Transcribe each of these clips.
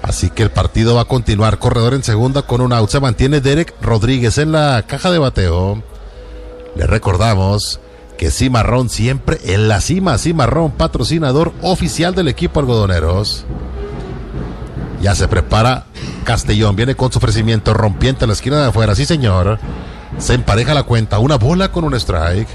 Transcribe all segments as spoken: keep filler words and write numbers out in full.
Así que el partido va a continuar. Corredor en segunda con un out. Se mantiene Derek Rodríguez en la caja de bateo. Le recordamos que Cimarrón siempre en la cima. Cimarrón, patrocinador oficial del equipo Algodoneros. Ya se prepara Castellón. Viene con su ofrecimiento rompiente a la esquina de afuera. Sí, señor. Se empareja la cuenta. Una bola con un strike.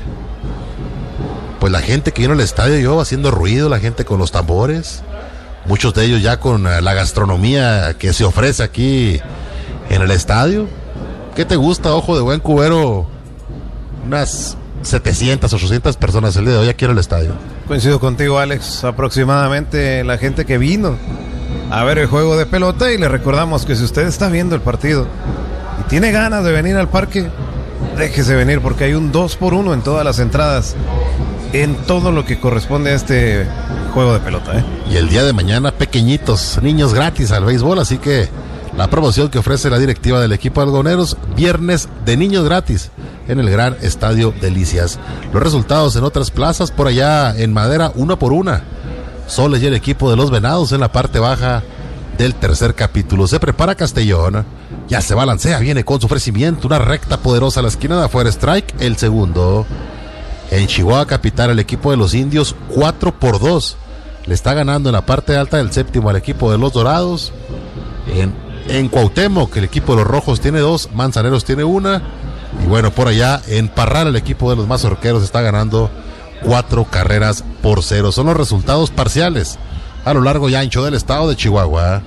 Pues la gente que vino al estadio yo haciendo ruido. La gente con los tambores. Muchos de ellos ya con la gastronomía que se ofrece aquí en el estadio. ¿Qué te gusta, ojo de buen cubero? Unas setecientas, ochocientas personas el día de hoy aquí en el estadio. Coincido contigo, Alex. Aproximadamente la gente que vino a ver el juego de pelota. Y le recordamos que si usted está viendo el partido y tiene ganas de venir al parque, déjese venir porque hay un dos por uno en todas las entradas, en todo lo que corresponde a este juego de pelota, ¿eh? Y el día de mañana, pequeñitos, niños gratis al béisbol, así que la promoción que ofrece la directiva del equipo Algodoneros, viernes de niños gratis en el gran estadio Delicias. Los resultados en otras plazas, por allá en Madera, una por una. Soles y el equipo de los Venados en la parte baja del tercer capítulo. Se prepara Castellón, ya se balancea, viene con su ofrecimiento, una recta poderosa a la esquina de afuera, strike, el segundo. En Chihuahua capital, el equipo de los Indios, cuatro por dos. Le está ganando en la parte alta del séptimo al equipo de los Dorados. En, en Cuauhtémoc, el equipo de los Rojos tiene dos, Manzaneros tiene una. Y bueno, por allá en Parral, el equipo de los Mazorqueros está ganando cuatro carreras por cero. Son los resultados parciales a lo largo y ancho del estado de Chihuahua.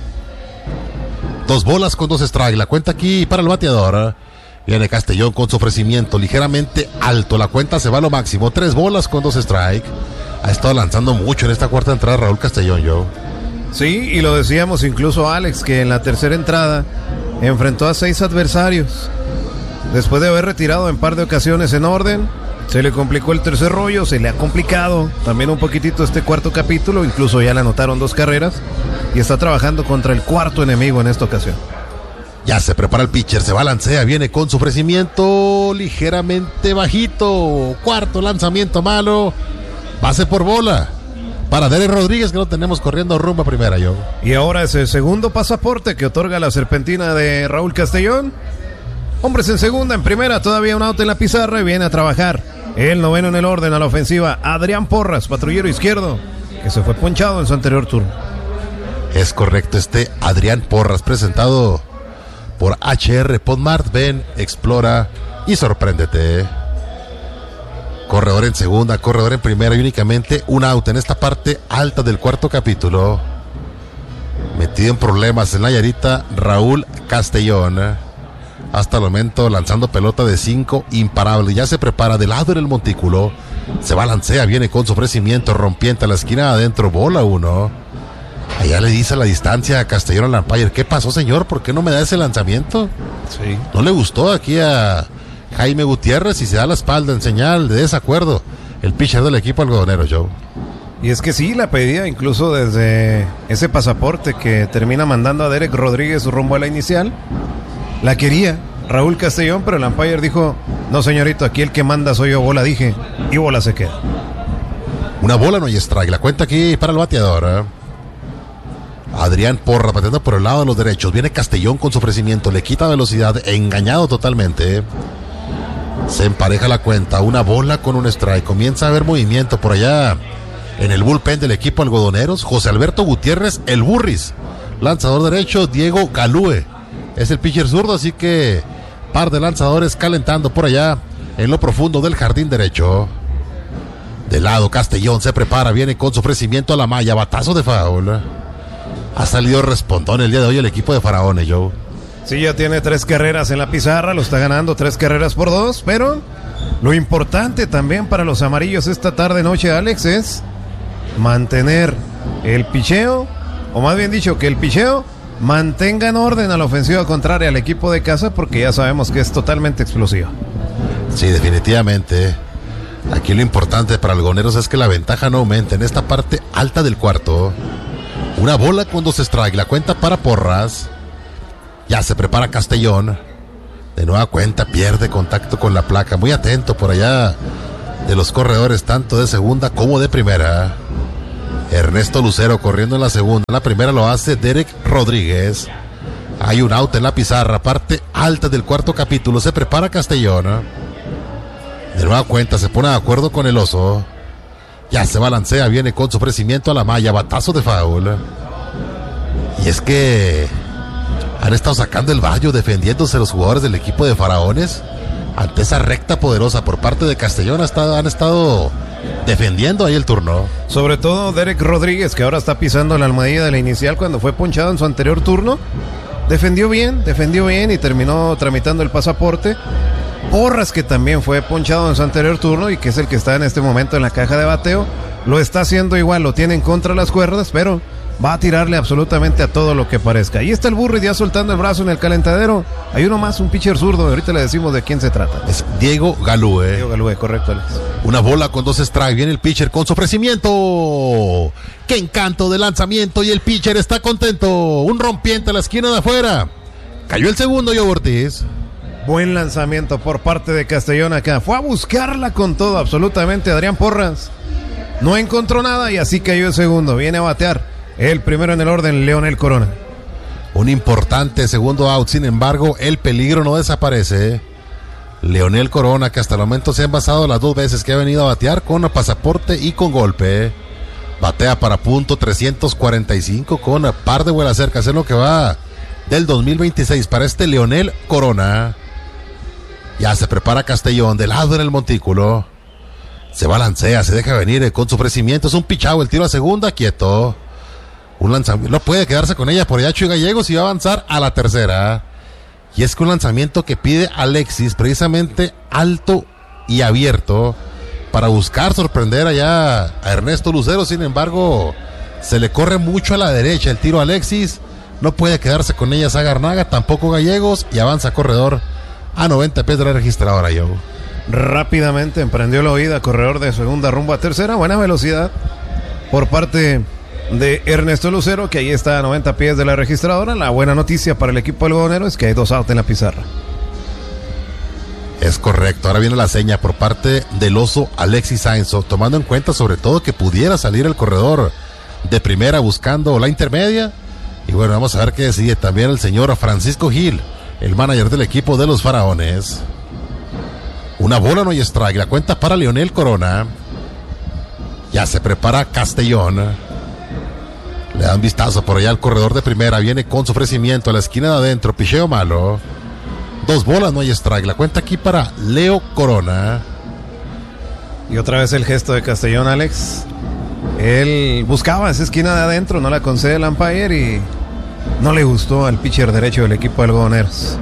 Dos bolas con dos strikes. La cuenta aquí para el bateador. Viene Castellón con su ofrecimiento ligeramente alto. La cuenta se va a lo máximo. Tres bolas con dos strikes. Ha estado lanzando mucho en esta cuarta entrada Raúl Castellón, yo. Sí, y lo decíamos incluso Alex, que en la tercera entrada enfrentó a seis adversarios. Después de haber retirado en par de ocasiones en orden, se le complicó el tercer rollo, se le ha complicado también un poquitito este cuarto capítulo. Incluso ya le anotaron dos carreras y está trabajando contra el cuarto enemigo en esta ocasión. Ya se prepara el pitcher, se balancea, viene con su ofrecimiento ligeramente bajito. Cuarto lanzamiento malo. Base por bola para Derek Rodríguez, que lo tenemos corriendo rumbo a primera, yo. Y ahora es el segundo pasaporte que otorga la serpentina de Raúl Castellón. Hombres en segunda, en primera, todavía un out en la pizarra y viene a trabajar. El noveno en el orden a la ofensiva, Adrián Porras, patrullero izquierdo, que se fue ponchado en su anterior turno. Es correcto, este Adrián Porras, presentado por H R Podmart. Ven, explora y sorpréndete. Corredor en segunda, corredor en primera y únicamente un out en esta parte alta del cuarto capítulo. Metido en problemas en la yarita, Raúl Castellón. Hasta el momento lanzando pelota de cinco, imparable. Ya se prepara del lado en el montículo. Se balancea, viene con su ofrecimiento rompiente a la esquina adentro, bola uno. Allá le dice la distancia a Castellón al umpire: ¿qué pasó, señor? ¿Por qué no me da ese lanzamiento? Sí. ¿No le gustó aquí a Jaime Gutiérrez y se da la espalda en señal de desacuerdo el pitcher del equipo algodonero, Joe? Y es que sí, la pedía incluso desde ese pasaporte que termina mandando a Derek Rodríguez rumbo a la inicial. La quería Raúl Castellón, pero el umpire dijo: no, señorito, aquí el que manda soy yo, bola dije, y bola se queda. Una bola, no hay strike. La cuenta aquí para el bateador, ¿eh? Adrián Porra bateando por el lado de los derechos. Viene Castellón con su ofrecimiento, le quita velocidad, engañado totalmente. Se empareja la cuenta, una bola con un strike. Comienza a haber movimiento por allá en el bullpen del equipo algodoneros. José Alberto Gutiérrez, el Burris, lanzador derecho. Diego Galúe es el pitcher zurdo, así que par de lanzadores calentando por allá en lo profundo del jardín derecho. De lado Castellón se prepara, viene con su ofrecimiento a la malla, batazo de foul. Ha salido respondón el día de hoy el equipo de Faraones, Joe. Sí, ya tiene tres carreras en la pizarra, lo está ganando tres carreras por dos, pero lo importante también para los amarillos esta tarde noche, Alex, es mantener el picheo, o más bien dicho, que el picheo mantenga en orden a la ofensiva contraria al equipo de casa, porque ya sabemos que es totalmente explosivo. Sí, definitivamente. Aquí lo importante para Algoneros es que la ventaja no aumente en esta parte alta del cuarto. Una bola con dos strikes, la cuenta para Porras. Ya se prepara Castellón. De nueva cuenta pierde contacto con la placa. Muy atento por allá de los corredores, tanto de segunda como de primera. Ernesto Lucero corriendo en la segunda. En la primera lo hace Derek Rodríguez. Hay un out en la pizarra, parte alta del cuarto capítulo. Se prepara Castellón. De nueva cuenta se pone de acuerdo con el oso. Ya se balancea, viene con su ofrecimiento a la malla, batazo de foul. Y es que han estado sacando el vallo, defendiéndose los jugadores del equipo de Faraones ante esa recta poderosa por parte de Castellón. Hasta han estado defendiendo ahí el turno. Sobre todo Derek Rodríguez, que ahora está pisando la almohadilla de la inicial cuando fue ponchado en su anterior turno. Defendió bien, defendió bien y terminó tramitando el pasaporte. Porras, que también fue ponchado en su anterior turno y que es el que está en este momento en la caja de bateo, lo está haciendo igual, lo tienen contra las cuerdas, pero va a tirarle absolutamente a todo lo que parezca. Ahí está el Burri ya soltando el brazo en el calentadero. Hay uno más, un pitcher zurdo, ahorita le decimos de quién se trata. Es Diego Galúe. Diego Galúe, correcto, Alex. Una bola con dos strikes, viene el pitcher con su ofrecimiento. ¡Qué encanto de lanzamiento! Y el pitcher está contento. Un rompiente a la esquina de afuera. Cayó el segundo, Joe Ortiz. Buen lanzamiento por parte de Castellón acá. Fue a buscarla con todo, absolutamente, Adrián Porras. No encontró nada y así cayó el segundo. Viene a batear el primero en el orden, Leonel Corona. Un importante segundo out, sin embargo, el peligro no desaparece. Leonel Corona, que hasta el momento se ha envasado las dos veces que ha venido a batear con pasaporte y con golpe. Batea para punto trescientos cuarenta y cinco con par de vuelas cercas. Es lo que va del dos mil veintiséis para este Leonel Corona. Ya se prepara Castellón, de lado en el montículo. Se balancea, se deja venir con su ofrecimiento. Es un pichao, el tiro a segunda, quieto. Un lanzamiento, no puede quedarse con ella por allá Chuy Gallegos y va a avanzar a la tercera. Y es que un lanzamiento que pide Alexis, precisamente alto y abierto, para buscar sorprender allá a Ernesto Lucero. Sin embargo, se le corre mucho a la derecha el tiro a Alexis. No puede quedarse con ella Zagarnaga, tampoco Gallegos, y avanza corredor a noventa pies de la registradora, Joe. Rápidamente emprendió la huida, corredor de segunda rumbo a tercera. Buena velocidad por parte de Ernesto Lucero, que ahí está a noventa pies de la registradora. La buena noticia para el equipo algodonero es que hay dos outs en la pizarra. Es correcto, ahora viene la seña por parte del oso Alexis Sainz, tomando en cuenta sobre todo que pudiera salir el corredor de primera buscando la intermedia. Y bueno, vamos a ver qué decide también el señor Francisco Gil, el manager del equipo de los Faraones. Una bola, no hay strike, la cuenta para Leonel Corona. Ya se prepara Castellón. Le dan vistazo por allá al corredor de primera, viene con su ofrecimiento a la esquina de adentro, picheo malo. Dos bolas, no hay strike, la cuenta aquí para Leo Corona. Y otra vez el gesto de Castellón, Alex. Él buscaba esa esquina de adentro, no la concede el umpire y no le gustó al pitcher derecho del equipo de algodoneros.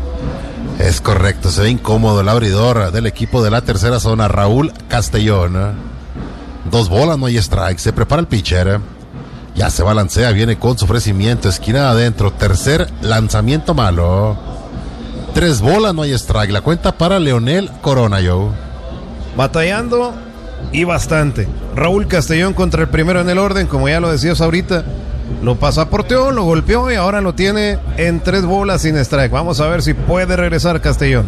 Es correcto, se ve incómodo el abridor del equipo de la tercera zona, Raúl Castellón. Dos bolas, no hay strike, se prepara el pitcher. Ya se balancea, viene con su ofrecimiento, esquina de adentro, tercer lanzamiento malo. Tres bolas, no hay strike, la cuenta para Leonel Corona, Joe. Batallando y bastante. Raúl Castellón contra el primero en el orden, como ya lo decías ahorita. Lo pasaporteó, lo golpeó y ahora lo tiene en tres bolas sin strike. Vamos a ver si puede regresar Castellón.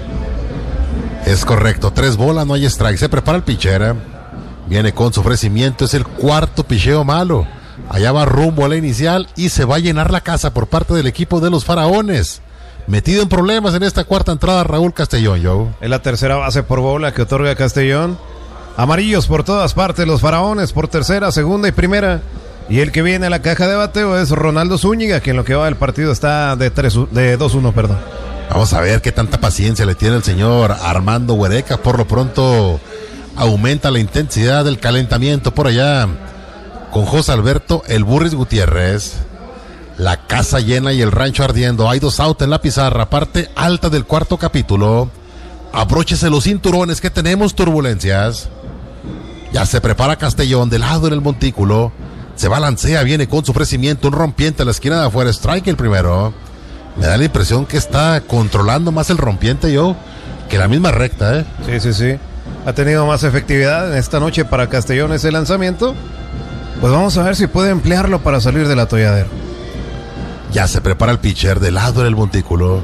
Es correcto, tres bolas, no hay strike. Se prepara el pitcher. Viene con su ofrecimiento, es el cuarto picheo malo. Allá va rumbo a la inicial y se va a llenar la casa por parte del equipo de los Faraones. Metido en problemas en esta cuarta entrada Raúl Castellón, Joe. Es la tercera base por bola que otorga Castellón. Amarillos por todas partes, los Faraones por tercera, segunda y primera. Y el que viene a la caja de bateo es Ronaldo Zúñiga, que en lo que va del partido está de, de dos uno, perdón. Vamos a ver qué tanta paciencia le tiene el señor Armando Huereca. Por lo pronto aumenta la intensidad del calentamiento por allá con José Alberto El Burris Gutiérrez. La casa llena y el rancho ardiendo. Hay dos outs en la pizarra, parte alta del cuarto capítulo. Abróchese los cinturones que tenemos turbulencias. Ya se prepara Castellón de lado en el montículo. Se balancea, viene con su ofrecimiento, un rompiente a la esquina de afuera, strike el primero. Me da la impresión que está controlando más el rompiente yo que la misma recta, ¿eh? Sí, sí, sí. Ha tenido más efectividad en esta noche para Castellón ese lanzamiento. Pues vamos a ver si puede emplearlo para salir del atolladero. Ya se prepara el pitcher de lado en el montículo.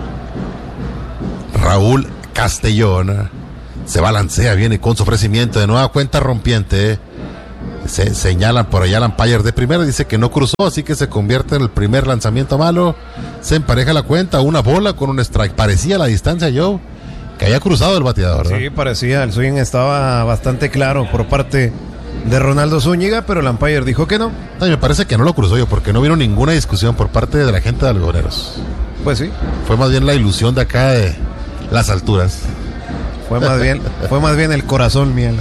Raúl Castellón se balancea, viene con su ofrecimiento de nueva cuenta rompiente. Se señalan por allá al umpire de primera, dice que no cruzó, así que se convierte en el primer lanzamiento malo. Se empareja la cuenta, una bola con un strike. Parecía la distancia, Joe, que había cruzado el bateador, ¿no? Sí, parecía, el swing estaba bastante claro por parte de Ronaldo Zúñiga, pero el umpire dijo que no. No, me parece que no lo cruzó yo, porque no vino ninguna discusión por parte de la gente de Algodoneros. Pues sí. Fue más bien la ilusión de acá de las alturas. Fue más bien, fue más bien el corazón, miel.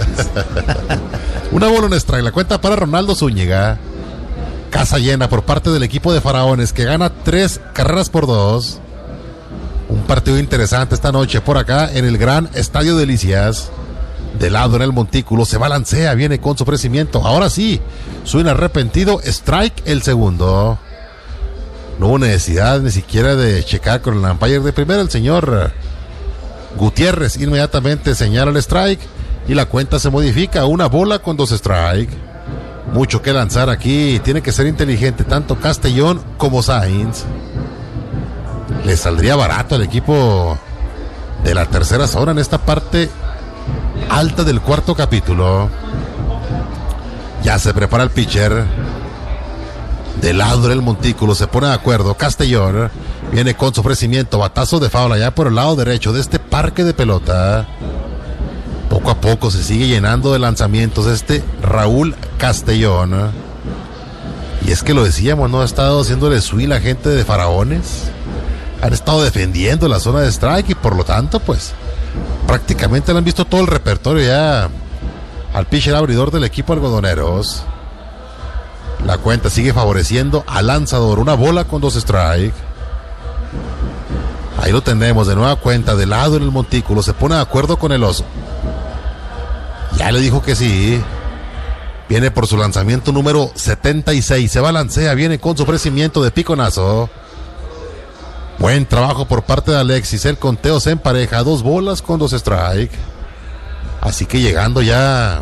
Una bola, un strike. La cuenta para Ronaldo Zúñiga. Casa llena por parte del equipo de Faraones, que gana tres carreras por dos. Un partido interesante esta noche por acá en el gran Estadio Delicias. De lado en el montículo, se balancea, viene con su ofrecimiento. Ahora sí, suena arrepentido. Strike el segundo. No hubo necesidad ni siquiera de checar con el umpire de primera. El señor Gutiérrez inmediatamente señala el strike y la cuenta se modifica. Una bola con dos strike. Mucho que lanzar aquí. Tiene que ser inteligente tanto Castellón como Sainz. Le saldría barato al equipo de la tercera zona en esta parte alta del cuarto capítulo. Ya se prepara el pitcher. De lado del montículo se pone de acuerdo Castellón. Viene con su ofrecimiento, batazo de foul allá por el lado derecho de este parque de pelota. Poco a poco se sigue llenando de lanzamientos este Raúl Castellón. Y es que lo decíamos, ¿no? Ha estado haciéndole swing la gente de Faraones. Han estado defendiendo la zona de strike y por lo tanto, pues, prácticamente le han visto todo el repertorio ya al pitcher abridor del equipo Algodoneros. La cuenta sigue favoreciendo al lanzador. Una bola con dos strike. Ahí lo tenemos de nueva cuenta, de lado en el montículo. Se pone de acuerdo con el oso. Ya le dijo que sí. Viene por su lanzamiento número setenta y seis. Se balancea, viene con su ofrecimiento de piconazo. Buen trabajo por parte de Alexis. El conteo se empareja. Dos bolas con dos strike. Así que llegando ya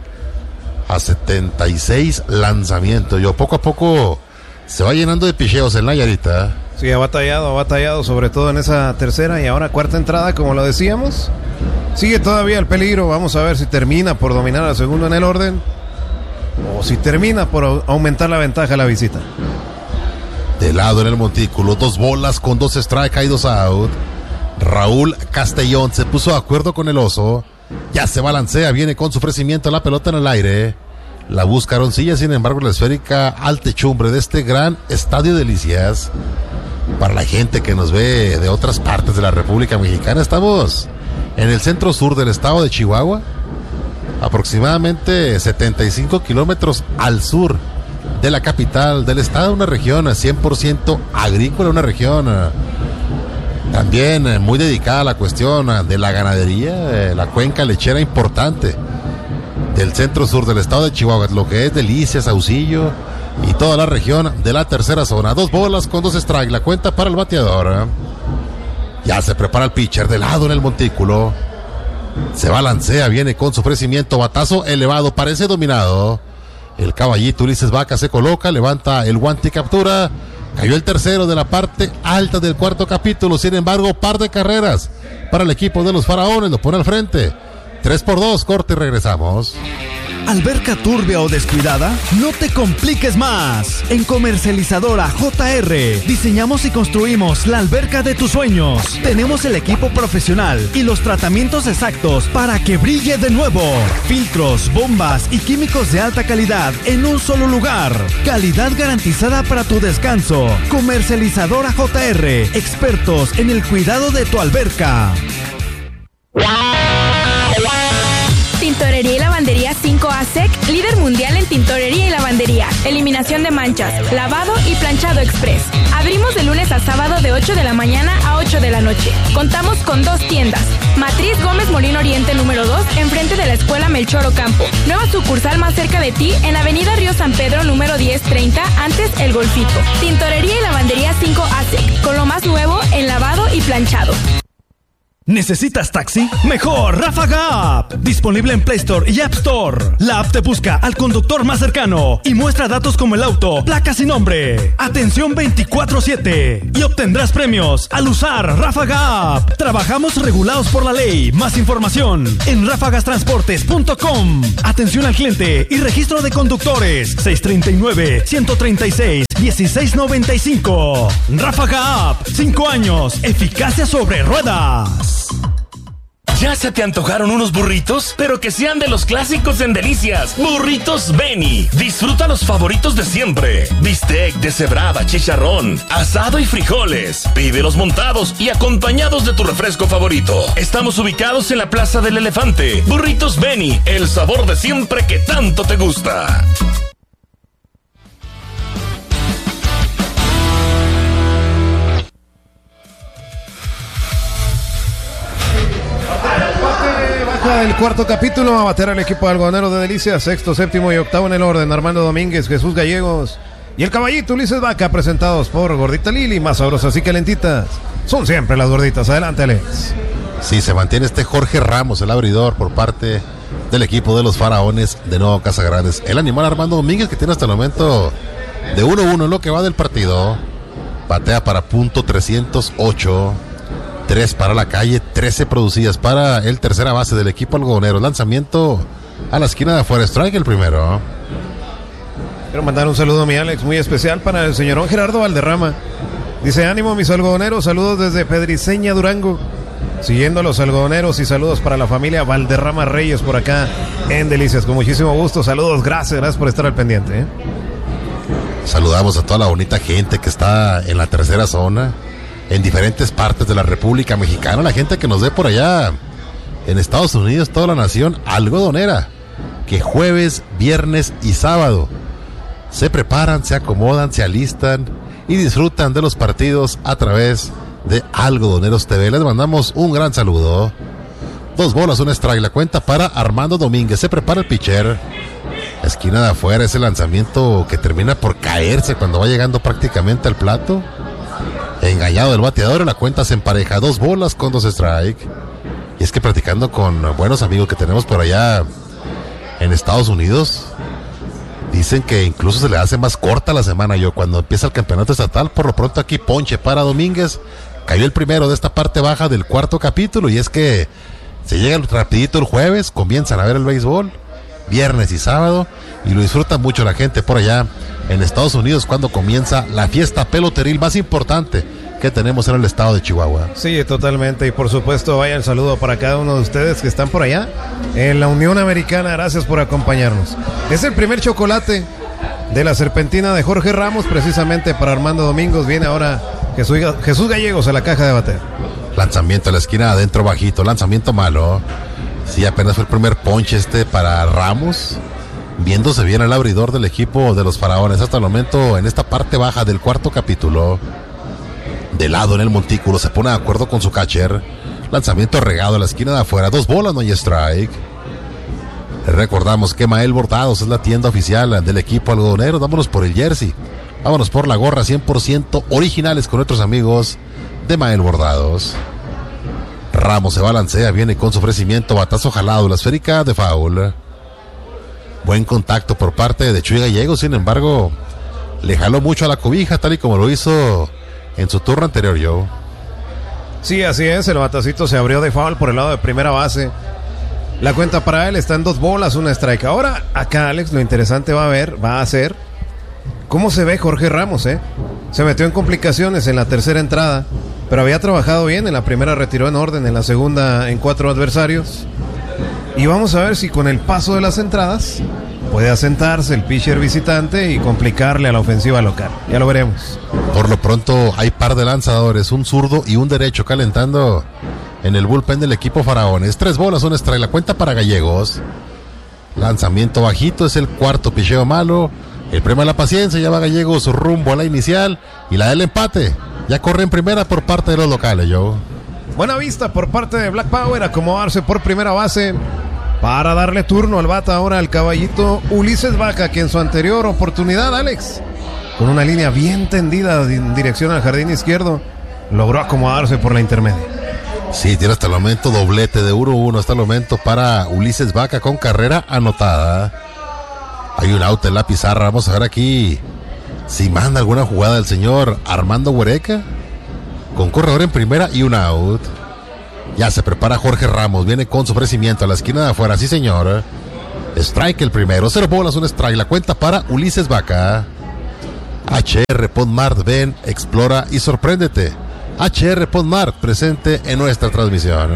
a setenta y seis lanzamientos. Yo poco a poco se va llenando de picheos en Nayarita. Sí, ha batallado, ha batallado, sobre todo en esa tercera y ahora cuarta entrada, como lo decíamos. Sigue todavía el peligro. Vamos a ver si termina por dominar al segundo en el orden o si termina por aumentar la ventaja a la visita. De lado en el montículo, dos bolas con dos strike y dos out. Raúl Castellón se puso de acuerdo con el oso. Ya se balancea, viene con su ofrecimiento, la pelota en el aire. La busca Aroncilla, sin embargo la esférica al techumbre de este gran Estadio Delicias. Para la gente que nos ve de otras partes de la República Mexicana, estamos en el centro sur del estado de Chihuahua, aproximadamente setenta y cinco kilómetros al sur de la capital del estado, una región cien por ciento agrícola, una región también muy dedicada a la cuestión de la ganadería, la cuenca lechera importante del centro sur del estado de Chihuahua, lo que es Delicias, Saucillo y toda la región de la tercera zona. Dos bolas con dos strike, la cuenta para el bateador. Ya se prepara el pitcher de lado en el montículo. Se balancea, viene con su ofrecimiento, batazo elevado, parece dominado. El caballito Ulises Vaca se coloca, levanta el guante y captura. Cayó el tercero de la parte alta del cuarto capítulo. Sin embargo, par de carreras para el equipo de los Faraones. Lo pone al frente. Tres por dos, corte y regresamos. ¿Alberca turbia o descuidada? No te compliques más. En Comercializadora J R diseñamos y construimos la alberca de tus sueños. Tenemos el equipo profesional y los tratamientos exactos para que brille de nuevo. Filtros, bombas y químicos de alta calidad en un solo lugar. Calidad garantizada para tu descanso. Comercializadora J R, expertos en el cuidado de tu alberca. Tintorería y Lavandería cinco A S E C, líder mundial en tintorería y lavandería, eliminación de manchas, lavado y planchado express. Abrimos de lunes a sábado de ocho de la mañana a ocho de la noche. Contamos con dos tiendas. Matriz Gómez Molino Oriente número dos, enfrente de la Escuela Melchor Ocampo. Nueva sucursal más cerca de ti en Avenida Río San Pedro número diez treinta, antes El Golfito. Tintorería y Lavandería cinco A S E C, con lo más nuevo en lavado y planchado. ¿Necesitas taxi? Mejor Ráfaga App. Disponible en Play Store y App Store. La app te busca al conductor más cercano y muestra datos como el auto, placas y nombre. Atención veinticuatro siete. Y obtendrás premios al usar Ráfaga App. Trabajamos regulados por la ley. Más información en ráfagas transportes punto com. Atención al cliente y registro de conductores. seis tres nueve, uno tres seis, uno seis nueve cinco. Ráfaga App. Cinco años. Eficacia sobre ruedas. ¿Ya se te antojaron unos burritos? Pero que sean de los clásicos en Delicias. Burritos Beni. Disfruta los favoritos de siempre. Bistec, deshebrada, chicharrón, asado y frijoles. Pídelos montados y acompañados de tu refresco favorito. Estamos ubicados en la Plaza del Elefante. Burritos Beni, el sabor de siempre que tanto te gusta. El cuarto capítulo, a bater al equipo algodonero de Delicias, sexto, séptimo y octavo en el orden, Armando Domínguez, Jesús Gallegos y el caballito Ulises Vaca, presentados por Gordita Lili, más sabrosas y calentitas. Son siempre las gorditas. Adelante, Alex. Sí, se mantiene este Jorge Ramos, el abridor, por parte del equipo de los Faraones de Nuevo Casagrandes. El animal Armando Domínguez, que tiene hasta el momento de uno uno en lo que va del partido. Batea para punto trescientos ocho. Tres para la calle, trece producidas para el tercera base del equipo algodonero. Lanzamiento a la esquina de afuera. Strike el primero. Quiero mandar un saludo a mi Alex muy especial para el señorón Gerardo Valderrama. Dice: ánimo mis algodoneros, saludos desde Pedriceña, Durango. Siguiendo a los algodoneros y saludos para la familia Valderrama Reyes por acá en Delicias. Con muchísimo gusto, saludos, gracias, gracias por estar al pendiente, ¿eh? Saludamos a toda la bonita gente que está en la tercera zona, en diferentes partes de la República Mexicana, la gente que nos ve por allá en Estados Unidos, toda la nación algodonera, que jueves, viernes y sábado se preparan, se acomodan, se alistan y disfrutan de los partidos a través de Algodoneros T V. Les mandamos un gran saludo. Dos bolas, un strike, la cuenta para Armando Domínguez. Se prepara el pitcher, esquina de afuera, ese lanzamiento que termina por caerse cuando va llegando prácticamente al plato. Engañado del bateador, la cuenta se empareja, dos bolas con dos strike. Y es que platicando con buenos amigos que tenemos por allá en Estados Unidos, dicen que incluso se le hace más corta la semana. Yo, cuando empieza el campeonato estatal, por lo pronto aquí ponche para Domínguez. Cayó el primero de esta parte baja del cuarto capítulo, y es que se llega rapidito el jueves, comienzan a ver el béisbol, viernes y sábado, y lo disfruta mucho la gente por allá en Estados Unidos cuando comienza la fiesta peloteril más importante que tenemos en el estado de Chihuahua. Sí, totalmente, y por supuesto vaya el saludo para cada uno de ustedes que están por allá en la Unión Americana. Gracias por acompañarnos. Es el primer chocolate de la serpentina de Jorge Ramos, precisamente para Armando Domínguez. Viene ahora Jesús, Jesús Gallegos a la caja de bater. Lanzamiento a la esquina adentro bajito, lanzamiento malo. Sí, apenas fue el primer ponche este para Ramos, viéndose bien el abridor del equipo de los Faraones hasta el momento en esta parte baja del cuarto capítulo. De lado en el montículo, se pone de acuerdo con su catcher. Lanzamiento regado a la esquina de afuera, dos bolas, no hay strike. Recordamos que Mael Bordados es la tienda oficial del equipo algodonero. Vámonos por el jersey, vámonos por la gorra cien por ciento originales con nuestros amigos de Mael Bordados. Ramos se balancea, viene con su ofrecimiento, batazo jalado, la esférica de foul. Buen contacto por parte de Chuy Gallegos, sin embargo, le jaló mucho a la cobija, tal y como lo hizo en su turno anterior, yo. Sí, así es, el batacito se abrió de foul por el lado de primera base. La cuenta para él está en dos bolas, una strike. Ahora, acá, Alex, lo interesante va a ver, va a ser cómo se ve Jorge Ramos, ¿eh? Se metió en complicaciones en la tercera entrada, pero había trabajado bien. En la primera retiró en orden, en la segunda en cuatro adversarios. Y vamos a ver si con el paso de las entradas puede asentarse el pitcher visitante y complicarle a la ofensiva local. Ya lo veremos. Por lo pronto hay par de lanzadores, un zurdo y un derecho calentando en el bullpen del equipo Faraones. Tres bolas, un strike, la cuenta para Gallegos. Lanzamiento bajito, es el cuarto picheo malo. El premio a la paciencia, ya va Gallegos rumbo a la inicial y la del empate. Ya corre en primera por parte de los locales, yo. Buena vista por parte de Black Power, acomodarse por primera base para darle turno al bata ahora al caballito Ulises Vaca, que en su anterior oportunidad, Alex, con una línea bien tendida en dirección al jardín izquierdo, logró acomodarse por la intermedia. Sí, tiene hasta el momento doblete de uno uno hasta el momento para Ulises Vaca con carrera anotada. Hay un out en la pizarra. Vamos a ver aquí si manda alguna jugada el señor Armando Huereca con corredor en primera y un out. Ya se prepara Jorge Ramos, viene con su ofrecimiento a la esquina de afuera, sí señor. Strike el primero, cero bolas, un strike, la cuenta para Ulises Vaca. H R Ponmart, ven, explora y sorpréndete. H R Ponmart, presente en nuestra transmisión.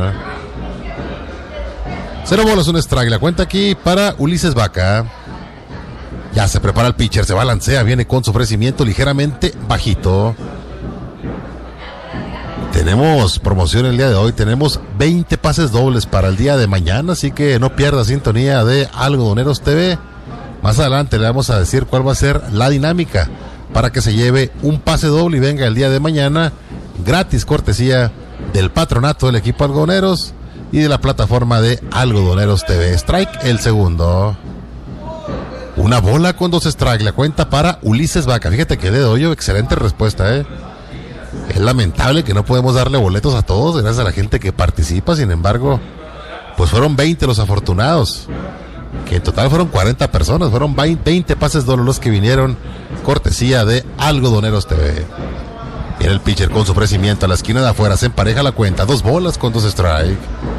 Cero bolas, un strike, la cuenta aquí para Ulises Vaca. Ya se prepara el pitcher, se balancea, viene con su ofrecimiento ligeramente bajito. Tenemos promoción el día de hoy, tenemos veinte pases dobles para el día de mañana, así que no pierda sintonía de Algodoneros T V. Más adelante le vamos a decir cuál va a ser la dinámica para que se lleve un pase doble y venga el día de mañana gratis, cortesía del patronato del equipo Algodoneros y de la plataforma de Algodoneros T V. Strike el segundo. Una bola con dos strikes, la cuenta para Ulises Vaca. Fíjate que le doy excelente respuesta, eh. Es lamentable que no podemos darle boletos a todos, gracias a la gente que participa. Sin embargo, pues fueron veinte los afortunados, que en total fueron cuarenta personas, fueron veinte pases dobles los que vinieron, cortesía de Algodoneros T V. Viene el pitcher con su ofrecimiento a la esquina de afuera, se empareja la cuenta, dos bolas con dos strikes.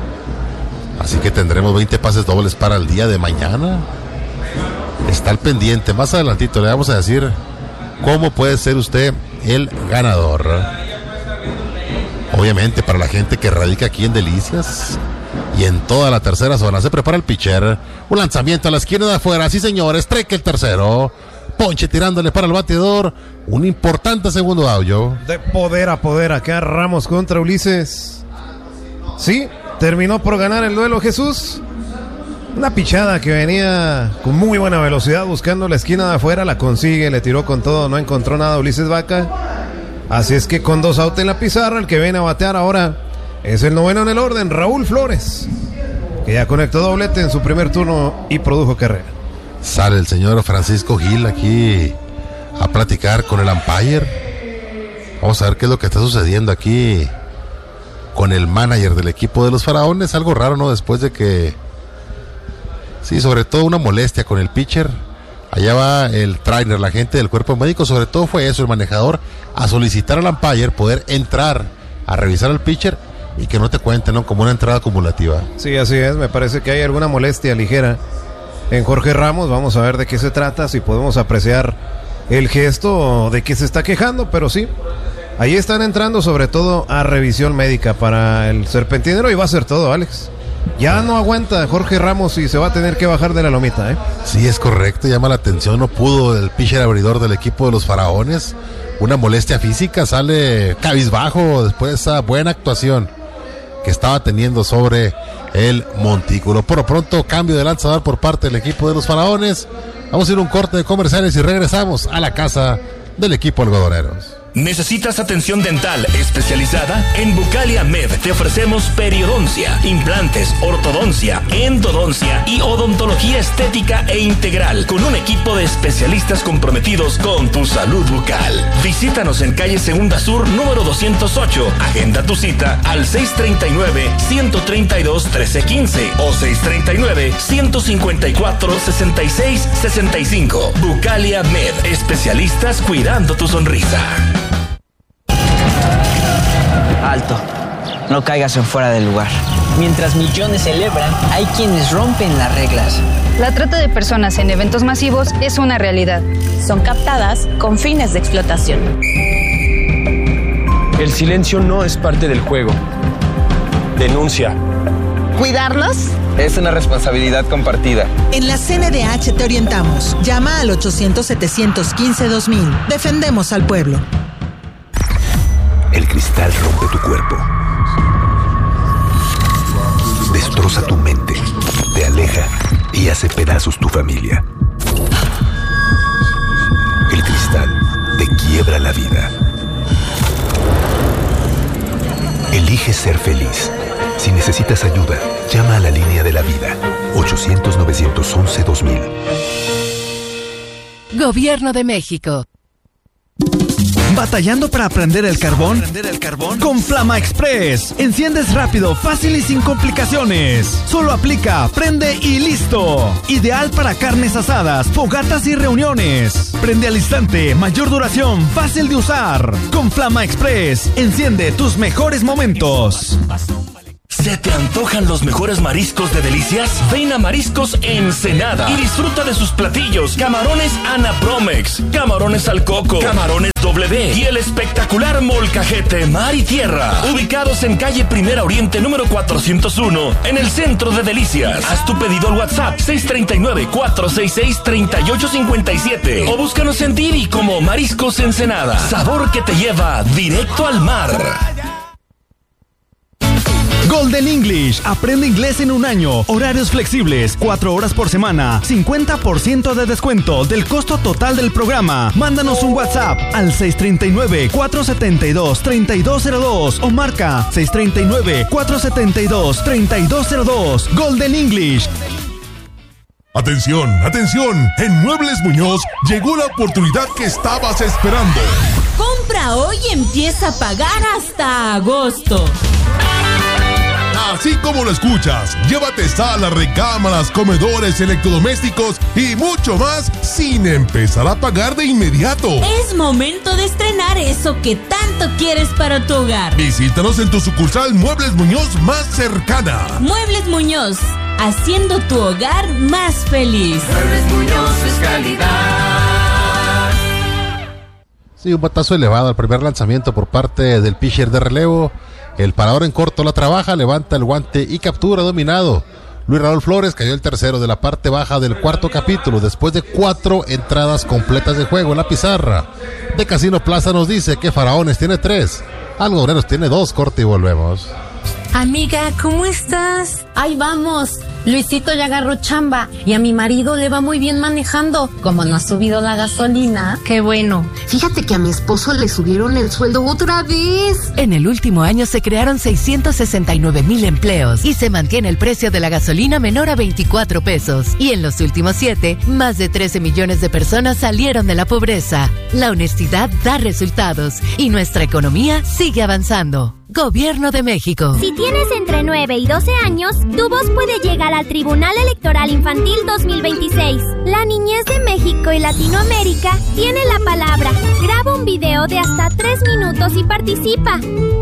Así que tendremos veinte pases dobles para el día de mañana. Está al pendiente, más adelantito le vamos a decir cómo puede ser usted el ganador. Obviamente para la gente que radica aquí en Delicias y en toda la tercera zona, se prepara el pitcher, un lanzamiento a la esquina de afuera, sí señor, strike el tercero, ponche tirándole para el bateador, un importante segundo audio. De poder a poder acá Ramos contra Ulises. Sí, terminó por ganar el duelo Jesús. Una pichada que venía con muy buena velocidad buscando la esquina de afuera, la consigue, le tiró con todo, no encontró nada Ulises Vaca. Así es que con dos outs en la pizarra, el que viene a batear ahora es el noveno en el orden, Raúl Flores, que ya conectó doblete en su primer turno y produjo carrera. Sale el señor Francisco Gil aquí a platicar con el umpire. Vamos a ver qué es lo que está sucediendo aquí con el manager del equipo de los Faraones. Algo raro, ¿no? Después de que... Sí, sobre todo una molestia con el pitcher. Allá va el trainer, la gente del cuerpo médico, sobre todo fue eso, el manejador, a solicitar al umpire poder entrar a revisar al pitcher y que no te cuenten, ¿no? Como una entrada acumulativa. Sí, así es, me parece que hay alguna molestia ligera en Jorge Ramos. Vamos a ver de qué se trata, si podemos apreciar el gesto de que se está quejando, pero sí, ahí están entrando sobre todo a revisión médica para el serpentinero y va a ser todo, Alex. Ya no aguanta Jorge Ramos y se va a tener que bajar de la lomita, ¿eh? Sí, es correcto, llama la atención, no pudo el pitcher abridor del equipo de los Faraones, una molestia física, sale cabizbajo después de esa buena actuación que estaba teniendo sobre el montículo. Por lo pronto, cambio de lanzador por parte del equipo de los Faraones. Vamos a ir a un corte de comerciales y regresamos a la casa del equipo Algodoneros. ¿Necesitas atención dental especializada? En Bucalia Med te ofrecemos periodoncia, implantes, ortodoncia, endodoncia y odontología estética e integral, con un equipo de especialistas comprometidos con tu salud bucal. Visítanos en calle Segunda Sur, número doscientos ocho. Agenda tu cita al seis treinta y nueve, ciento treinta y dos, trece quince o seis treinta y nueve, ciento cincuenta y cuatro, sesenta y seis, sesenta y cinco. Bucalia Med, especialistas cuidando tu sonrisa. Alto, no caigas en fuera del lugar. Mientras millones celebran, hay quienes rompen las reglas. La trata de personas en eventos masivos es una realidad. Son captadas con fines de explotación. El silencio no es parte del juego. Denuncia. ¿Cuidarnos? Es una responsabilidad compartida. En la C N D H te orientamos. Llama al ochocientos, setecientos quince, dos mil. Defendemos al pueblo. El cristal rompe tu cuerpo, destroza tu mente, te aleja y hace pedazos tu familia. El cristal te quiebra la vida. Elige ser feliz. Si necesitas ayuda, llama a la línea de la vida, ochocientos, novecientos once, dos mil. Gobierno de México. ¿Batallando para prender el carbón? ¿Prender el carbón? Con Flama Express. Enciendes rápido, fácil y sin complicaciones. Solo aplica, prende y listo. Ideal para carnes asadas, fogatas y reuniones. Prende al instante, mayor duración, fácil de usar. Con Flama Express, enciende tus mejores momentos. ¿Se te antojan los mejores mariscos de Delicias? Ven a Mariscos Ensenada y disfruta de sus platillos. Camarones Ana Promex, camarones al coco, camarones W y el espectacular molcajete mar y tierra. Ubicados en calle Primera Oriente número cuatrocientos uno, en el centro de Delicias. Haz tu pedido al WhatsApp seis tres nueve, cuatro seis seis, tres ocho cinco siete o búscanos en Didi como Mariscos Ensenada. Sabor que te lleva directo al mar. Golden English. Aprende inglés en un año. Horarios flexibles. Cuatro horas por semana. cincuenta por ciento de descuento del costo total del programa. Mándanos un WhatsApp al seis tres nueve, cuatro siete dos, tres dos cero dos o marca seis tres nueve, cuatro siete dos, tres dos cero dos. Golden English. Atención, atención. En Muebles Muñoz llegó la oportunidad que estabas esperando. Compra hoy y empieza a pagar hasta agosto. Así como lo escuchas, llévate salas, recámaras, comedores, electrodomésticos y mucho más sin empezar a pagar de inmediato. Es momento de estrenar eso que tanto quieres para tu hogar. Visítanos en tu sucursal Muebles Muñoz más cercana. Muebles Muñoz, haciendo tu hogar más feliz. Muebles Muñoz es calidad. Sí, un batazo elevado al primer lanzamiento por parte del pitcher de relevo. El parador en corto la trabaja, levanta el guante y captura dominado. Luis Raúl Flores cayó el tercero de la parte baja del cuarto capítulo después de cuatro entradas completas de juego en la pizarra. De Casino Plaza nos dice que Faraones tiene tres, Algodoneros tiene dos. Corte y volvemos. Amiga, ¿cómo estás? Ahí vamos. Luisito ya agarró chamba y a mi marido le va muy bien manejando. Como no ha subido la gasolina. Qué bueno. Fíjate que a mi esposo le subieron el sueldo otra vez. En el último año se crearon seiscientos sesenta y nueve mil empleos y se mantiene el precio de la gasolina menor a veinticuatro pesos. Y en los últimos siete, más de trece millones de personas salieron de la pobreza. La honestidad da resultados y nuestra economía sigue avanzando. Gobierno de México. Si tienes entre nueve y doce años, tu voz puede llegar al Tribunal Electoral Infantil dos mil veintiséis. La niñez de México y Latinoamérica tiene la palabra. Graba un video de hasta tres minutos y participa.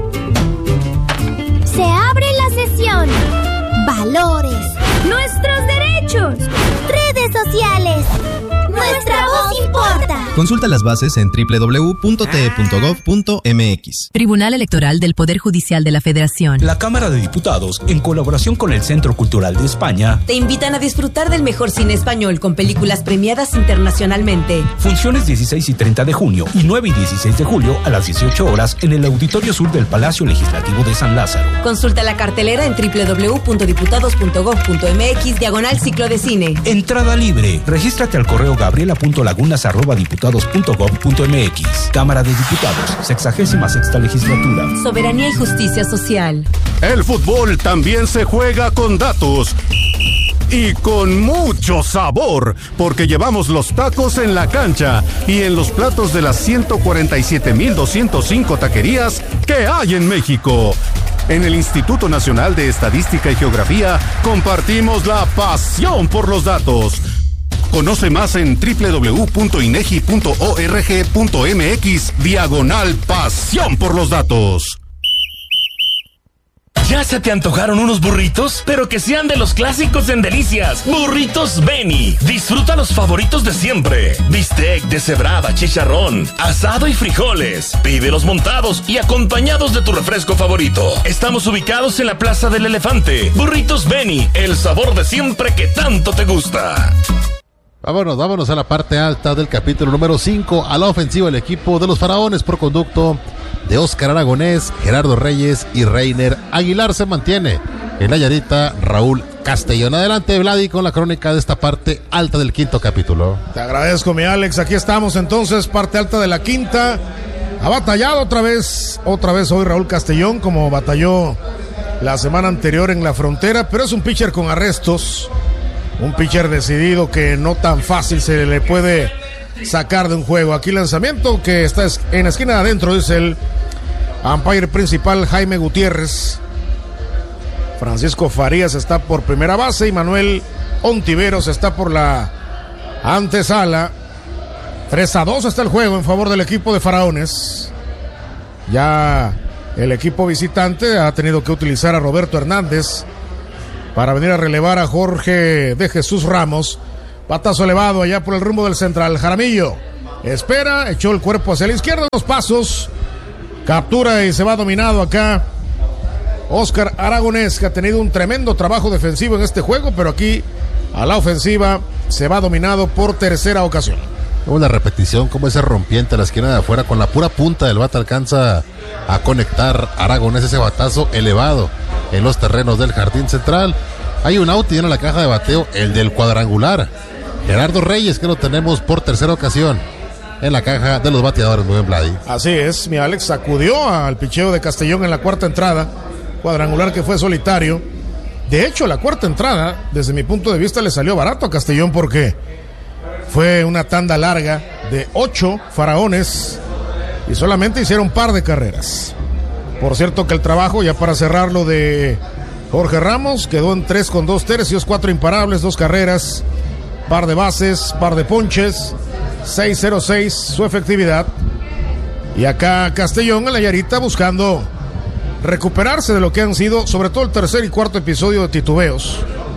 Se abre la sesión. Valores. Nuestros derechos. Redes sociales. Nuestra voz importa. Consulta las bases en doble u doble u doble u punto t e punto gov punto m x. Tribunal Electoral del Poder Judicial de la Federación. La Cámara de Diputados, en colaboración con el Centro Cultural de España, te invitan a disfrutar del mejor cine español con películas premiadas internacionalmente. Funciones dieciséis y treinta de junio y nueve y dieciséis de julio a las dieciocho horas en el Auditorio Sur del Palacio Legislativo de San Lázaro. Consulta la cartelera en doble u doble u doble u punto diputados punto gov punto m x diagonal ciclo de cine. Entrada libre. Regístrate al correo gabriela punto lagunas arroba diputados punto gov punto m x. Cámara de Diputados, sexagésima sexta legislatura. Soberanía y justicia social. El fútbol también se juega con datos. Y con mucho sabor, porque llevamos los tacos en la cancha y en los platos de las ciento cuarenta y siete mil doscientos cinco taquerías que hay en México. En el Instituto Nacional de Estadística y Geografía compartimos la pasión por los datos. Conoce más en doble u doble u doble u punto inegi punto org punto m x diagonal pasión por los datos. ¿Ya se te antojaron unos burritos? Pero que sean de los clásicos en Delicias. Burritos Beni. Disfruta los favoritos de siempre. Bistec, deshebrada, chicharrón, asado y frijoles. Pídelos montados y acompañados de tu refresco favorito. Estamos ubicados en la Plaza del Elefante. Burritos Beni, el sabor de siempre que tanto te gusta. Vámonos, vámonos a la parte alta del capítulo número cinco. A la ofensiva el equipo de los Faraones por conducto de Óscar Aragonés, Gerardo Reyes y Reiner Aguilar se mantiene. En la yarita, Raúl Castellón. Adelante, Vladi, con la crónica de esta parte alta del quinto capítulo. Te agradezco, mi Alex. Aquí estamos entonces, parte alta de la quinta. Ha batallado otra vez, otra vez hoy Raúl Castellón, como batalló la semana anterior en la frontera, pero es un pitcher con arrestos. Un pitcher decidido que no tan fácil se le puede sacar de un juego. Aquí lanzamiento que está en la esquina de adentro, es el umpire principal Jaime Gutiérrez. Francisco Farías está por primera base y Manuel Ontiveros está por la antesala. tres a dos está el juego en favor del equipo de Faraones. Ya el equipo visitante ha tenido que utilizar a Roberto Hernández para venir a relevar a Jorge de Jesús Ramos. Patazo elevado allá por el rumbo del central. Jaramillo espera, echó el cuerpo hacia la izquierda, los pasos, captura y se va dominado acá Oscar Aragonés, que ha tenido un tremendo trabajo defensivo en este juego, pero aquí a la ofensiva se va dominado por tercera ocasión. Una repetición, como ese rompiente a la esquina de afuera, con la pura punta del bate alcanza a conectar Aragonés ese batazo elevado en los terrenos del jardín central. Hay un out y viene a la caja de bateo, el del cuadrangular, Gerardo Reyes, que lo tenemos por tercera ocasión en la caja de los bateadores. Muy bien, Vladi. Así es, mi Alex sacudió al picheo de Castellón en la cuarta entrada, cuadrangular que fue solitario. De hecho, la cuarta entrada, desde mi punto de vista, le salió barato a Castellón porque fue una tanda larga de ocho Faraones y solamente hicieron un par de carreras. Por cierto que el trabajo, ya para cerrarlo, de Jorge Ramos quedó en tres con dos tercios, cuatro imparables, dos carreras, par de bases, par de ponches, seis cero seis su efectividad. Y acá Castellón en la yarita buscando recuperarse de lo que han sido, sobre todo el tercer y cuarto episodio de titubeos,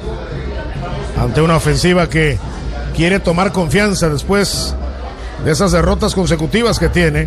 ante una ofensiva que quiere tomar confianza después de esas derrotas consecutivas que tiene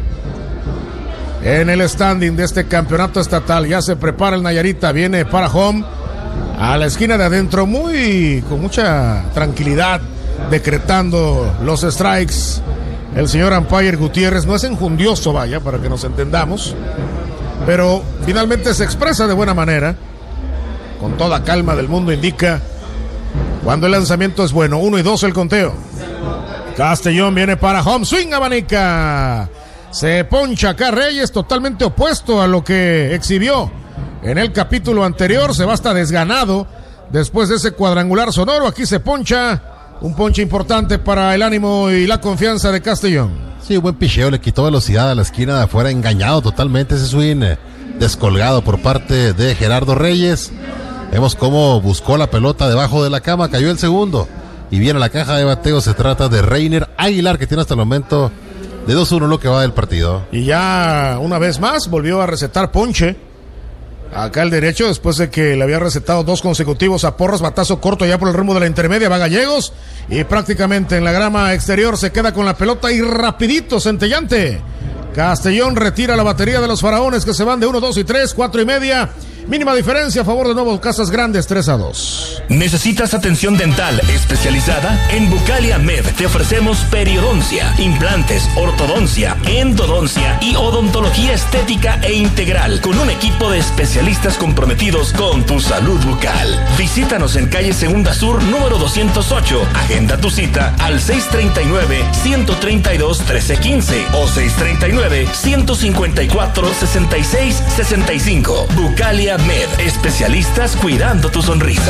en el standing de este campeonato estatal. Ya se prepara el Nayarita, viene para home, a la esquina de adentro, muy con mucha tranquilidad, decretando los strikes. El señor umpire Gutiérrez no es enjundioso, vaya, para que nos entendamos, pero finalmente se expresa de buena manera, con toda calma del mundo, indica cuando el lanzamiento es bueno. Uno y dos el conteo. Castellón viene para home, swing, abanica. Se poncha acá Reyes, totalmente opuesto a lo que exhibió en el capítulo anterior. Se va hasta desganado después de ese cuadrangular sonoro. Aquí se poncha, un ponche importante para el ánimo y la confianza de Castellón. Sí, un buen picheo, le quitó velocidad a la esquina de afuera, engañado totalmente ese swing eh, descolgado por parte de Gerardo Reyes. Vemos cómo buscó la pelota debajo de la cama, cayó el segundo y viene a la caja de bateo. Se trata de Reiner Aguilar, que tiene hasta el momento de dos uno lo que va del partido. Y ya una vez más volvió a recetar ponche acá el derecho, después de que le había recetado dos consecutivos a Porras. Batazo corto ya por el rumbo de la intermedia, va Gallegos y prácticamente en la grama exterior se queda con la pelota y rapidito, centellante. Castellón retira la batería de los Faraones, que se van de uno, dos y tres, cuatro y media. Mínima diferencia a favor de Nuevos Casas Grandes, tres a dos. ¿Necesitas atención dental especializada? En Bucalia Med te ofrecemos periodoncia, implantes, ortodoncia, endodoncia y odontología estética e integral, con un equipo de especialistas comprometidos con tu salud bucal. Visítanos en calle Segunda Sur, número doscientos ocho. Agenda tu cita al seis treinta y nueve, ciento treinta y dos, trece quince o seis treinta y nueve, ciento cincuenta y cuatro, sesenta y seis, sesenta y cinco. Bucalia Med, especialistas cuidando tu sonrisa.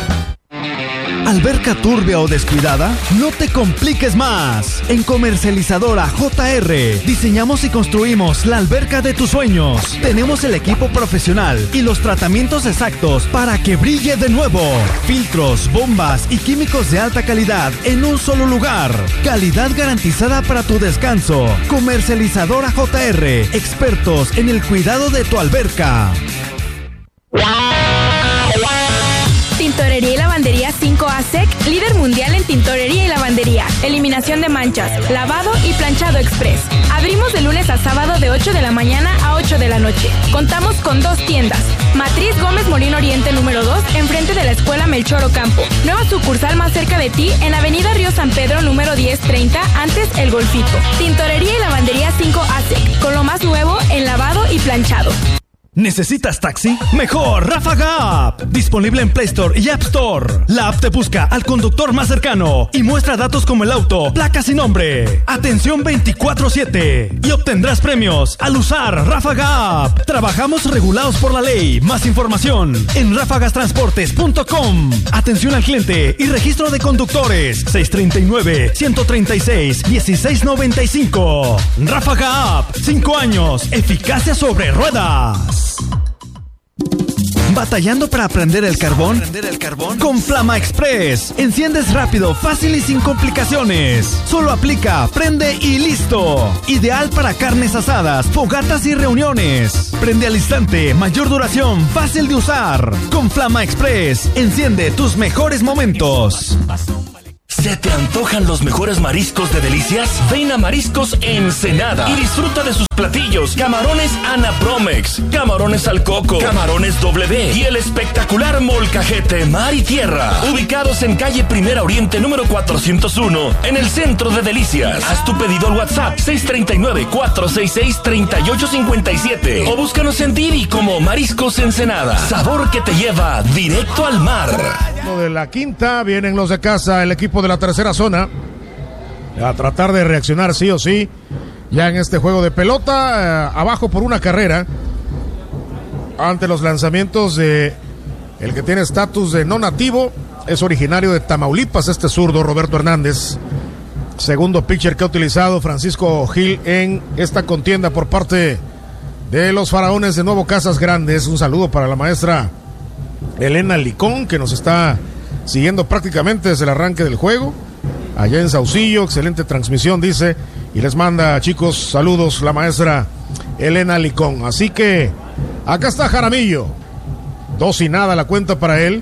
¿Alberca turbia o descuidada? No te compliques más. En Comercializadora J R diseñamos y construimos la alberca de tus sueños. Tenemos el equipo profesional y los tratamientos exactos para que brille de nuevo. Filtros, bombas y químicos de alta calidad en un solo lugar. Calidad garantizada para tu descanso. Comercializadora J R, expertos en el cuidado de tu alberca. Tintorería y Lavandería cinco A S E C, líder mundial en tintorería y lavandería, eliminación de manchas, lavado y planchado express. Abrimos de lunes a sábado de ocho de la mañana a ocho de la noche. Contamos con dos tiendas. Matriz Gómez Molino Oriente número dos, enfrente de la Escuela Melchor Ocampo. Nueva sucursal más cerca de ti en Avenida Río San Pedro número diez treinta, antes El Golfito. Tintorería y Lavandería cinco A S E C, con lo más nuevo en lavado y planchado. ¿Necesitas taxi? Mejor Ráfaga App. Disponible en Play Store y App Store. La app te busca al conductor más cercano y muestra datos como el auto, placas y nombre. Atención veinticuatro siete. Y obtendrás premios al usar Ráfaga App. Trabajamos regulados por la ley. Más información en ráfagas transportes punto com. Atención al cliente y registro de conductores. seis tres nueve, uno tres seis, uno seis nueve cinco. Ráfaga App. cinco años. Eficacia sobre ruedas. ¿Batallando para prender el carbón? ¿Prender el carbón? Con Flama Express. Enciendes rápido, fácil y sin complicaciones. Solo aplica, prende y listo. Ideal para carnes asadas, fogatas y reuniones. Prende al instante, mayor duración, fácil de usar. Con Flama Express, enciende tus mejores momentos. ¿Se te antojan los mejores mariscos de Delicias? Ven a Mariscos Ensenada y disfruta de sus platillos. Camarones Ana Promex, camarones al coco, camarones W y el espectacular molcajete mar y tierra. Ubicados en calle Primera Oriente número cuatrocientos uno, en el centro de Delicias. Haz tu pedido al WhatsApp seis tres nueve, cuatro seis seis, tres ocho cinco siete o búscanos en Didi como Mariscos Ensenada. Sabor que te lleva directo al mar. De la quinta vienen los de casa, el equipo de la tercera zona, a tratar de reaccionar sí o sí ya en este juego de pelota, eh, abajo por una carrera ante los lanzamientos de el que tiene estatus de no nativo, es originario de Tamaulipas, este zurdo Roberto Hernández, segundo pitcher que ha utilizado Francisco Gil en esta contienda por parte de los Faraones de Nuevo Casas Grandes. Un saludo para la maestra Elena Licón, que nos está siguiendo prácticamente desde el arranque del juego, allá en Saucillo. Excelente transmisión, dice, y les manda, chicos, saludos la maestra Elena Licón. Así que acá está Jaramillo, dos y nada la cuenta para él,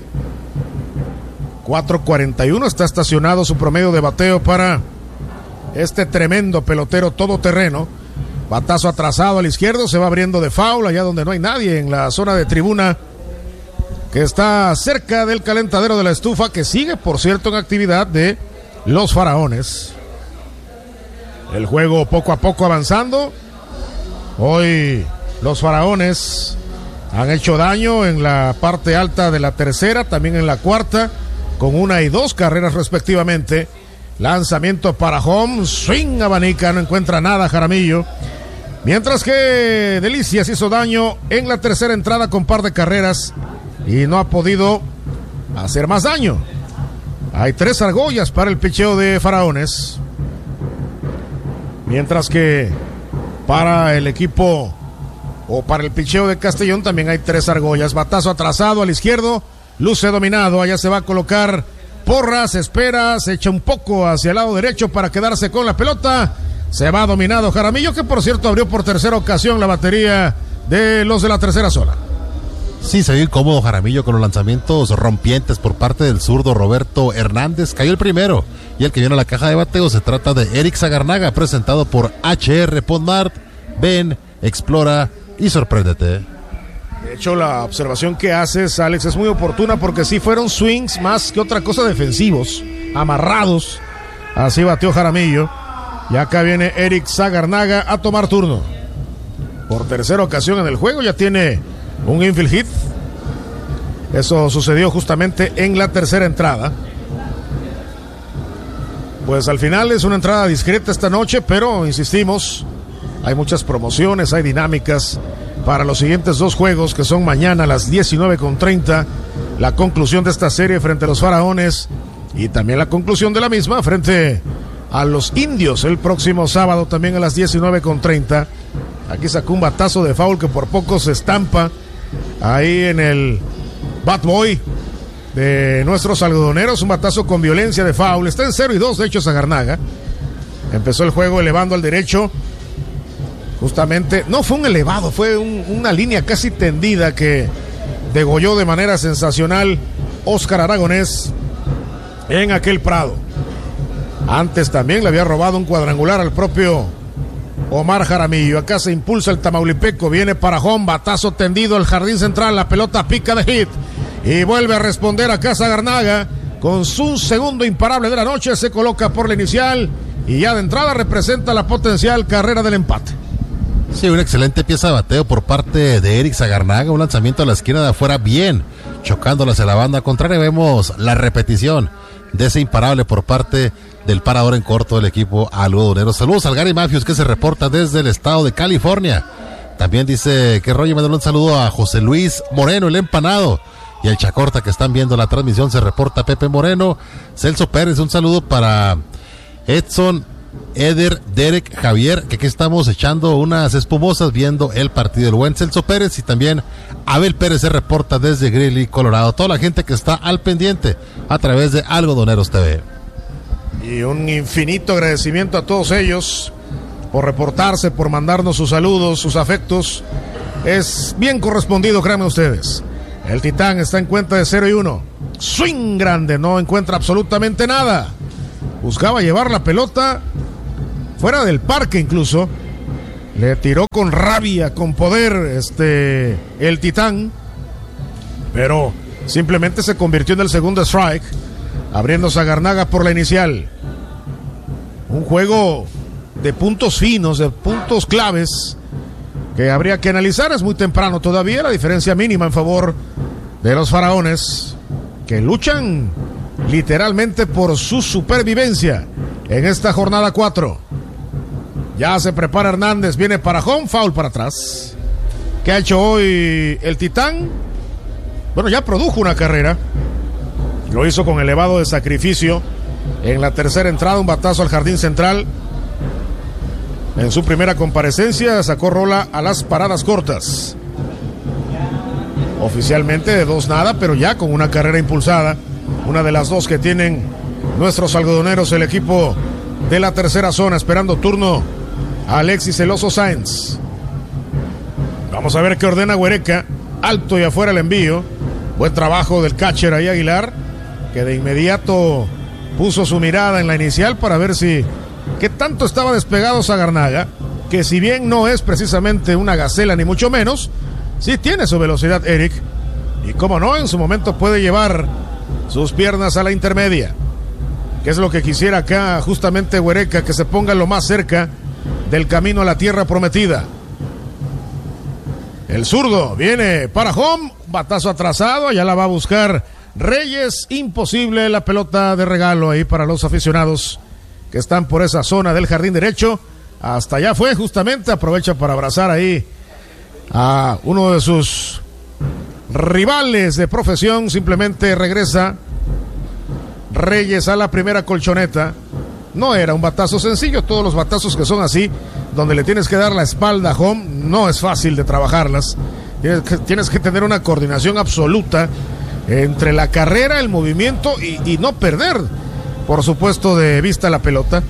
cuatro cuarenta y uno está estacionado su promedio de bateo para este tremendo pelotero todoterreno. Batazo atrasado al izquierdo, se va abriendo de foul allá donde no hay nadie, en la zona de tribuna que está cerca del calentadero de la estufa, que sigue, por cierto, en actividad de los Faraones. El juego poco a poco avanzando. Hoy los Faraones han hecho daño en la parte alta de la tercera, también en la cuarta, con una y dos carreras respectivamente. Lanzamiento para home, swing, abanica, no encuentra nada Jaramillo. Mientras que Delicias hizo daño en la tercera entrada con par de carreras y no ha podido hacer más daño. Hay tres argollas para el picheo de Faraones. Mientras que para el equipo o para el picheo de Castellón también hay tres argollas. Batazo atrasado al izquierdo, luce dominado. Allá se va a colocar Porras, espera, se echa un poco hacia el lado derecho para quedarse con la pelota. Se va dominado Jaramillo, que por cierto abrió por tercera ocasión la batería de los de la tercera zona. Sí, se vio incómodo Jaramillo con los lanzamientos rompientes por parte del zurdo Roberto Hernández. Cayó el primero y el que viene a la caja de bateo se trata de Eric Zagarnaga, presentado por H R Podmart. Ven, explora y sorpréndete. De hecho, la observación que haces, Alex, es muy oportuna porque sí fueron swings más que otra cosa defensivos, amarrados. Así bateó Jaramillo. Y acá viene Eric Zagarnaga a tomar turno. Por tercera ocasión en el juego ya tiene un infield hit. Eso sucedió justamente en la tercera entrada. Pues al final es una entrada discreta esta noche, pero insistimos, hay muchas promociones, hay dinámicas para los siguientes dos juegos, que son mañana a las diecinueve con treinta, la conclusión de esta serie frente a los Faraones, y también la conclusión de la misma frente a los Indios el próximo sábado también a las diecinueve con treinta. Aquí sacó un batazo de foul que por poco se estampa ahí en el bat boy de nuestros algodoneros, un batazo con violencia de foul. Está en cero y dos, de hecho, Zagarnaga. Empezó el juego elevando al derecho. Justamente, no fue un elevado, fue un, una línea casi tendida que degolló de manera sensacional Óscar Aragonés en aquel Prado. Antes también le había robado un cuadrangular al propio Omar Jaramillo. Acá se impulsa el tamaulipeco, viene para home, batazo tendido al jardín central, la pelota pica de hit y vuelve a responder acá Zagarnaga con su segundo imparable de la noche. Se coloca por la inicial y ya de entrada representa la potencial carrera del empate. Sí, una excelente pieza de bateo por parte de Eric Zagarnaga, un lanzamiento a la esquina de afuera bien, chocándola hacia la banda contraria. Vemos la repetición de ese imparable por parte del parador en corto del equipo algodonero. Saludos al Gary Matthews, que se reporta desde el estado de California. También dice que Roger mandó un saludo a José Luis Moreno, el empanado, y al Chacorta, que están viendo la transmisión. Se reporta Pepe Moreno. Celso Pérez, un saludo para Edson, Eder, Derek, Javier, que aquí estamos echando unas espumosas viendo el partido. El buen Celso Pérez, y también Abel Pérez se reporta desde Greeley, Colorado. Toda la gente que está al pendiente a través de Algodoneros T V. Y un infinito agradecimiento a todos ellos por reportarse, por mandarnos sus saludos, sus afectos. Es bien correspondido, créanme ustedes. El Titán está en cuenta de cero y uno. Swing grande, no encuentra absolutamente nada. Buscaba llevar la pelota fuera del parque incluso. Le tiró con rabia, con poder, este, el Titán. Pero simplemente se convirtió en el segundo strike, abriendo Zagarnaga por la inicial. Un juego de puntos finos, de puntos claves que habría que analizar. Es muy temprano todavía, la diferencia mínima en favor de los Faraones, que luchan literalmente por su supervivencia en esta jornada cuatro. Ya se prepara Hernández, viene para home, foul para atrás. ¿Qué ha hecho hoy el Titán? Bueno, ya produjo una carrera, lo hizo con elevado de sacrificio en la tercera entrada, un batazo al jardín central. En su primera comparecencia sacó rola a las paradas cortas. Oficialmente de dos nada, pero ya con una carrera impulsada, una de las dos que tienen nuestros algodoneros, el equipo de la tercera zona, esperando turno a Alexis El Oso Sáenz. Vamos a ver qué ordena Huereca. Alto y afuera el envío. Buen trabajo del catcher ahí, Aguilar, que de inmediato puso su mirada en la inicial para ver si qué tanto estaba despegado Zagarnaga, que si bien no es precisamente una gacela ni mucho menos, sí tiene su velocidad Eric, y como no, en su momento puede llevar sus piernas a la intermedia, que es lo que quisiera acá justamente Huereca, que se ponga lo más cerca del camino a la tierra prometida. El zurdo viene para home, batazo atrasado, allá la va a buscar Reyes, imposible, la pelota de regalo ahí para los aficionados que están por esa zona del jardín derecho. Hasta allá fue justamente, aprovecha para abrazar ahí a uno de sus rivales de profesión. Simplemente regresa Reyes a la primera colchoneta. No era un batazo sencillo, todos los batazos que son así, donde le tienes que dar la espalda a home, no es fácil de trabajarlas. Tienes que, tienes que tener una coordinación absoluta entre la carrera, el movimiento y, y no perder, por supuesto, de vista la pelota.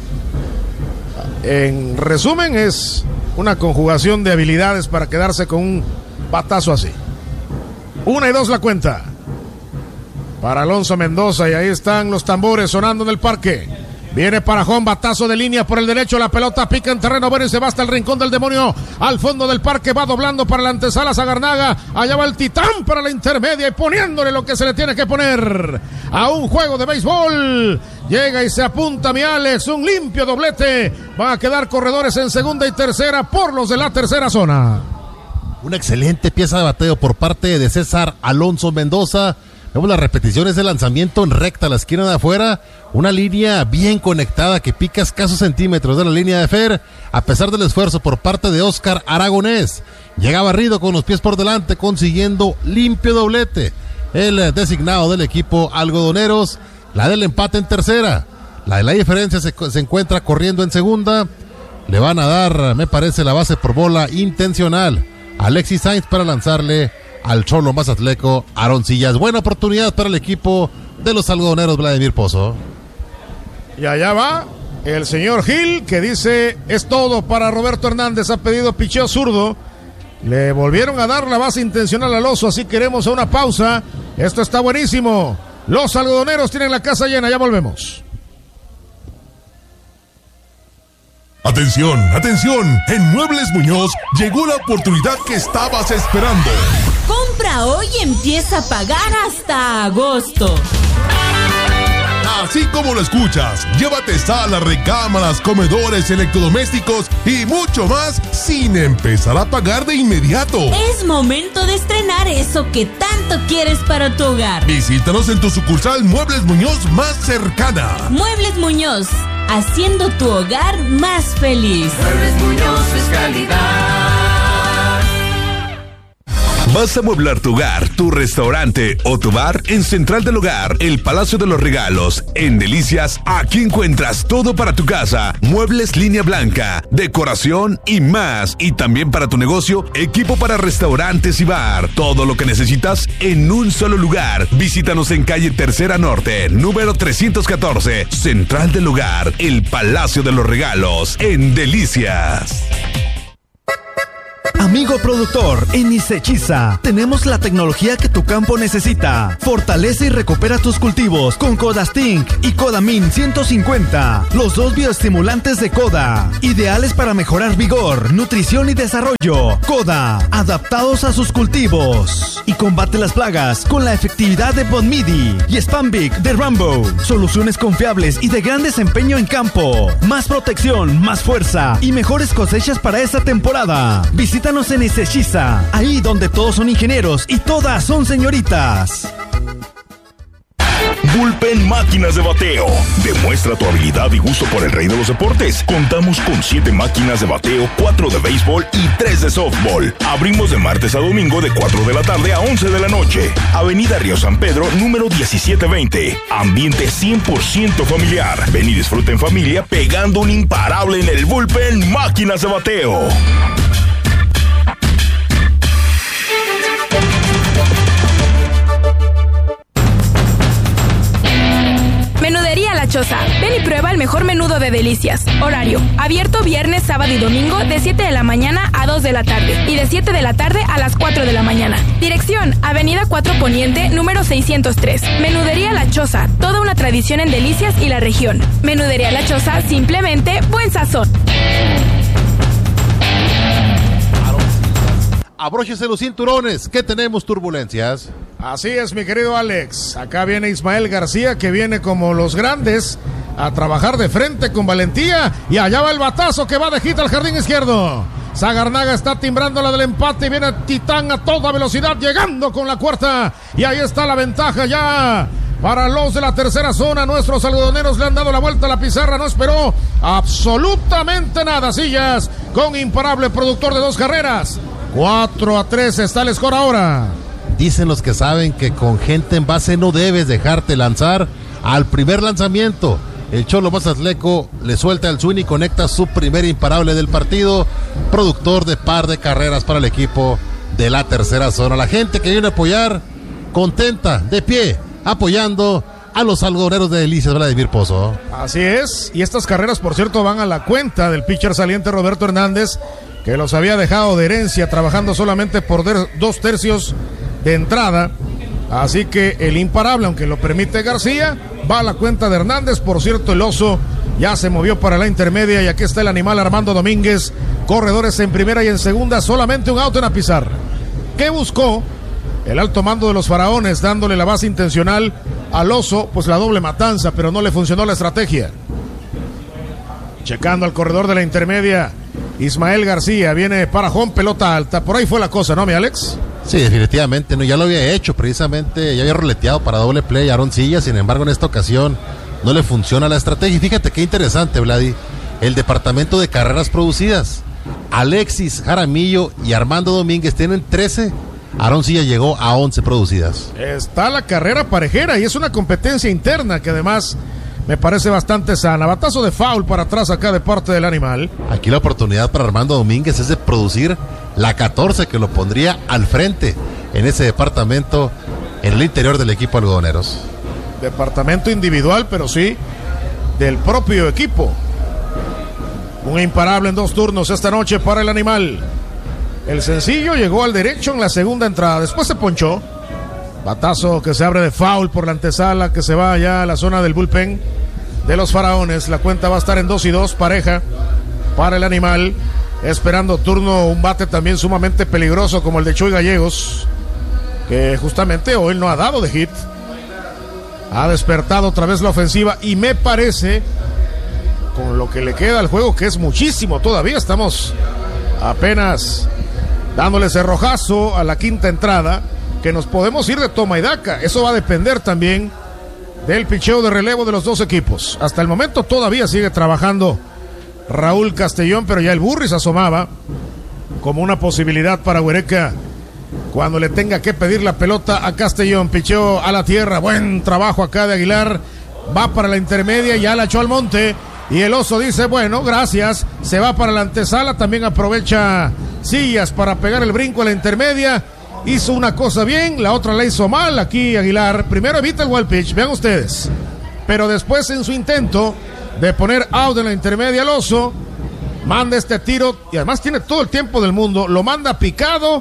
En resumen, es una conjugación de habilidades para quedarse con un batazo así. Una y dos la cuenta para Alonso Mendoza, y ahí están los tambores sonando en el parque. Viene para home, batazo de línea por el derecho, la pelota pica en terreno bueno y se va hasta el rincón del demonio, al fondo del parque, va doblando para la antesala Zagarnaga, allá va el Titán para la intermedia y poniéndole lo que se le tiene que poner a un juego de béisbol. Llega y se apunta mi Alex, un limpio doblete, van a quedar corredores en segunda y tercera por los de la tercera zona. Una excelente pieza de bateo por parte de César Alonso Mendoza. Vemos las repeticiones de lanzamiento en recta a la esquina de afuera, una línea bien conectada que pica escasos centímetros de la línea de Fer, a pesar del esfuerzo por parte de Oscar Aragonés. Llega barrido con los pies por delante, consiguiendo limpio doblete. El designado del equipo algodoneros, la del empate en tercera, la de la diferencia se, se encuentra corriendo en segunda. Le van a dar, me parece, la base por bola intencional a Alexis Sáenz para lanzarle al Cholo Mazatleco Aroncillas. Buena oportunidad para el equipo de los algodoneros, Vladimir Pozo. Y allá va el señor Gil, que dice es todo para Roberto Hernández. Ha pedido picheo zurdo, le volvieron a dar la base intencional al oso, así queremos a una pausa. Esto está buenísimo, los algodoneros tienen la casa llena, ya volvemos. Atención, atención, en Muebles Muñoz llegó la oportunidad que estabas esperando. Compra hoy y empieza a pagar hasta agosto. Así como lo escuchas, llévate salas, recámaras, comedores, electrodomésticos y mucho más sin empezar a pagar de inmediato. Es momento de estrenar eso que tanto quieres para tu hogar. Visítanos en tu sucursal Muebles Muñoz más cercana. Muebles Muñoz, haciendo tu hogar más feliz. Muebles Muñoz es calidad. ¿Vas a amueblar tu hogar, tu restaurante o tu bar? En Central del Hogar, el Palacio de los Regalos, en Delicias, aquí encuentras todo para tu casa, muebles línea blanca, decoración y más. Y también para tu negocio, equipo para restaurantes y bar. Todo lo que necesitas en un solo lugar. Visítanos en calle Tercera Norte, número trescientos catorce, Central del Hogar, el Palacio de los Regalos, en Delicias. Amigo productor, en Isechiza tenemos la tecnología que tu campo necesita. Fortalece y recupera tus cultivos con Codastink y Codamin ciento cincuenta, los dos bioestimulantes de Coda, ideales para mejorar vigor, nutrición y desarrollo. Coda, adaptados a sus cultivos. Y combate las plagas con la efectividad de Bonmidi y Spambic de Rambo. Soluciones confiables y de gran desempeño en campo. Más protección, más fuerza y mejores cosechas para esta temporada. Visítanos en Isechiza, ahí donde todos son ingenieros y todas son señoritas. Bullpen Máquinas de Bateo. Demuestra tu habilidad y gusto por el rey de los deportes. Contamos con siete máquinas de bateo, cuatro de béisbol y tres de softball. Abrimos de martes a domingo de cuatro de la tarde a once de la noche. Avenida Río San Pedro, número diecisiete veinte. Ambiente cien por ciento familiar. Ven y disfruta en familia pegando un imparable en el Bullpen Máquinas de Bateo. Menudería La Choza. Ven y prueba el mejor menudo de Delicias. Horario: abierto viernes, sábado y domingo de siete de la mañana a dos de la tarde y de siete de la tarde a las cuatro de la mañana. Dirección: Avenida cuatro Poniente, número seiscientos tres. Menudería La Choza. Toda una tradición en Delicias y la región. Menudería La Choza, simplemente buen sazón. Abróchese los cinturones, que tenemos turbulencias. Así es, mi querido Alex. Acá viene Ismael García, que viene como los grandes a trabajar de frente con valentía. Y allá va el batazo que va de hit al jardín izquierdo. Zagarnaga está timbrando la del empate y viene Titán a toda velocidad, llegando con la cuarta. Y ahí está la ventaja ya para los de la tercera zona. Nuestros algodoneros le han dado la vuelta a la pizarra. No esperó absolutamente nada. Sillas con imparable productor de dos carreras. cuatro a tres está el score ahora. Dicen los que saben que con gente en base no debes dejarte lanzar al primer lanzamiento. El Cholo Mazatleco le suelta el swing y conecta su primer imparable del partido. Productor de par de carreras para el equipo de la tercera zona. La gente que viene a apoyar, contenta, de pie, apoyando a los algodoneros de Delicias, Vladimir Pozo. Así es, y estas carreras, por cierto, van a la cuenta del pitcher saliente Roberto Hernández, que los había dejado de herencia trabajando solamente por dos tercios de entrada. Así que el imparable, aunque lo permite García, va a la cuenta de Hernández. Por cierto, el oso ya se movió para la intermedia y aquí está el animal Armando Domínguez. Corredores en primera y en segunda, solamente un out en la pizarra. ¿Qué buscó el alto mando de los Faraones, dándole la base intencional al oso? Pues la doble matanza, pero no le funcionó la estrategia. Checando al corredor de la intermedia, Ismael García viene para home, pelota alta. Por ahí fue la cosa, ¿no, mi Alex? Sí, definitivamente, no, ya lo había hecho precisamente, ya había roleteado para doble play Aaron Silla. Sin embargo, en esta ocasión no le funciona la estrategia. Y fíjate qué interesante, Vladi, el departamento de carreras producidas. Alexis Jaramillo y Armando Domínguez tienen trece. Aaron Silla llegó a once producidas. Está la carrera parejera y es una competencia interna que además me parece bastante sana. Batazo de foul para atrás acá de parte del animal. Aquí la oportunidad para Armando Domínguez es de producir la catorce, que lo pondría al frente en ese departamento en el interior del equipo algodoneros. Departamento individual, pero sí del propio equipo. Un imparable en dos turnos esta noche para el animal. El sencillo llegó al derecho en la segunda entrada, después se ponchó. Batazo que se abre de foul por la antesala, que se va allá a la zona del bullpen de los Faraones. La cuenta va a estar en dos y dos, pareja para el animal, esperando turno. Un bate también sumamente peligroso como el de Chuy Gallegos, que justamente hoy no ha dado de hit. Ha despertado otra vez la ofensiva y me parece, con lo que le queda al juego, que es muchísimo todavía, estamos apenas dándole cerrojazo a la quinta entrada, que nos podemos ir de toma y daca. Eso va a depender también del picheo de relevo de los dos equipos. Hasta el momento todavía sigue trabajando Raúl Castellón, pero ya el Burris asomaba como una posibilidad para Huereca cuando le tenga que pedir la pelota a Castellón. Picheo a la tierra, buen trabajo acá de Aguilar, va para la intermedia, ya la echó al monte y el Oso dice bueno, gracias, se va para la antesala, también aprovecha Sillas para pegar el brinco a la intermedia. Hizo una cosa bien, la otra la hizo mal aquí Aguilar. Primero evita el wild pitch, vean ustedes, pero después en su intento de poner out en la intermedia al Oso, manda este tiro y además tiene todo el tiempo del mundo, lo manda picado.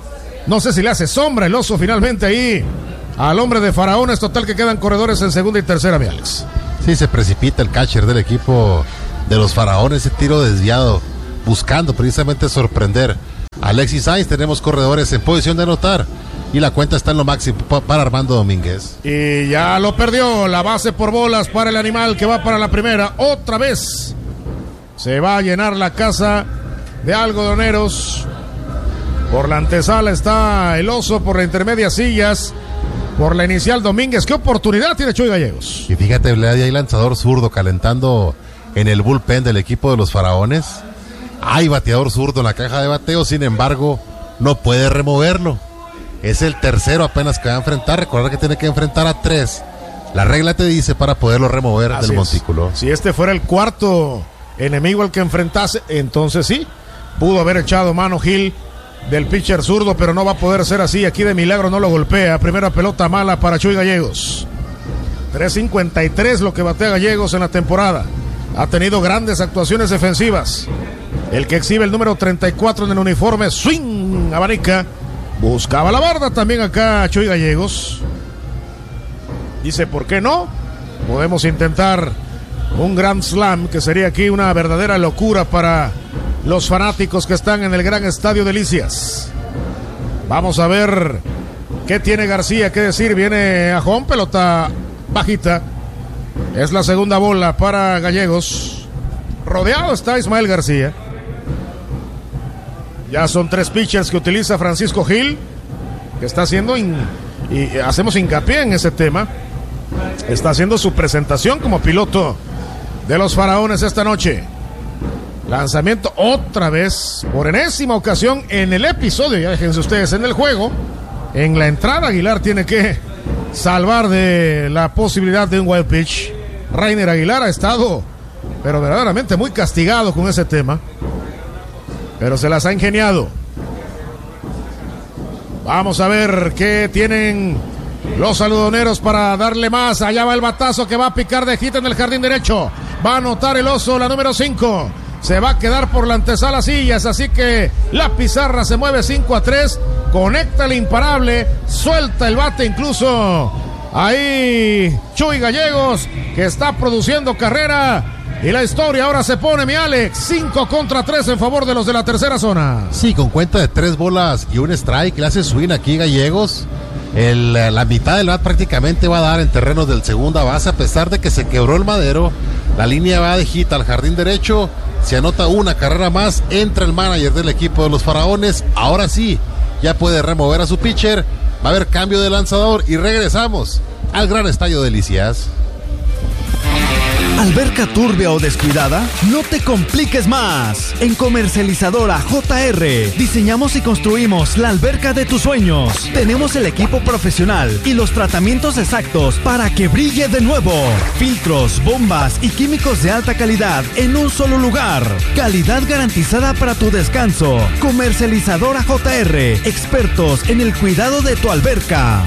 No sé si le hace sombra el Oso finalmente ahí al hombre de Faraones. Total que quedan corredores en segunda y tercera, mi Alex. Sí, se precipita el catcher del equipo de los Faraones, ese tiro desviado, buscando precisamente sorprender a Alexis Sainz. Tenemos corredores en posición de anotar y la cuenta está en lo máximo para Armando Domínguez. Y ya lo perdió, la base por bolas para el animal que va para la primera. Otra vez se va a llenar la casa de algodoneros. Por la antesala está el Oso, por la intermedia Sillas, por la inicial Domínguez. ¿Qué oportunidad tiene Chuy Gallegos? Y fíjate, hay lanzador zurdo calentando en el bullpen del equipo de los Faraones. Hay bateador zurdo en la caja de bateo, sin embargo, no puede removerlo. Es el tercero apenas que va a enfrentar. Recuerda que tiene que enfrentar a tres. La regla te dice para poderlo remover Así del montículo. Si este fuera el cuarto enemigo al que enfrentase, entonces sí, pudo haber echado mano Gil del pitcher zurdo, pero no va a poder ser así. Aquí de milagro no lo golpea. Primera pelota mala para Chuy Gallegos. tres cincuenta y tres lo que batea Gallegos en la temporada. Ha tenido grandes actuaciones defensivas. El que exhibe el número treinta y cuatro en el uniforme, swing, abanica. Buscaba la barda también acá Chuy Gallegos. Dice, ¿por qué no? Podemos intentar un grand slam, que sería aquí una verdadera locura para los fanáticos que están en el gran estadio Delicias. Vamos a ver qué tiene García que decir. Viene a home, pelota bajita. Es la segunda bola para Gallegos. Rodeado está Ismael García. Ya son tres pitchers que utiliza Francisco Gil, que está haciendo in, y hacemos hincapié en ese tema. Está haciendo su presentación como piloto de los Faraones esta noche. Lanzamiento otra vez, por enésima ocasión en el episodio, ya déjense ustedes, en el juego. En la entrada Aguilar tiene que salvar de la posibilidad de un wild pitch. Rainer Aguilar ha estado, pero verdaderamente muy castigado con ese tema, pero se las ha ingeniado. Vamos a ver qué tienen los algodoneros para darle más. Allá va el batazo que va a picar de hit en el jardín derecho. Va a anotar el Oso, la número cinco. Se va a quedar por la antesala Sillas, así que la pizarra se mueve cinco a tres. Conecta el imparable, suelta el bate incluso. Ahí Chuy Gallegos, que está produciendo carrera. Y la historia ahora se pone, mi Alex, cinco contra tres en favor de los de la tercera zona. Sí, con cuenta de tres bolas y un strike, le hace swing aquí Gallegos. El, la mitad del bat prácticamente va a dar en terrenos del segunda base, a pesar de que se quebró el madero. La línea va de hit al jardín derecho. Se anota una carrera más, entra el manager del equipo de los Faraones. Ahora sí, ya puede remover a su pitcher. Va a haber cambio de lanzador y regresamos al gran estadio Delicias. ¿Alberca turbia o descuidada? No te compliques más. En Comercializadora J R diseñamos y construimos la alberca de tus sueños. Tenemos el equipo profesional y los tratamientos exactos para que brille de nuevo. Filtros, bombas y químicos de alta calidad en un solo lugar. Calidad garantizada para tu descanso. Comercializadora J R, expertos en el cuidado de tu alberca.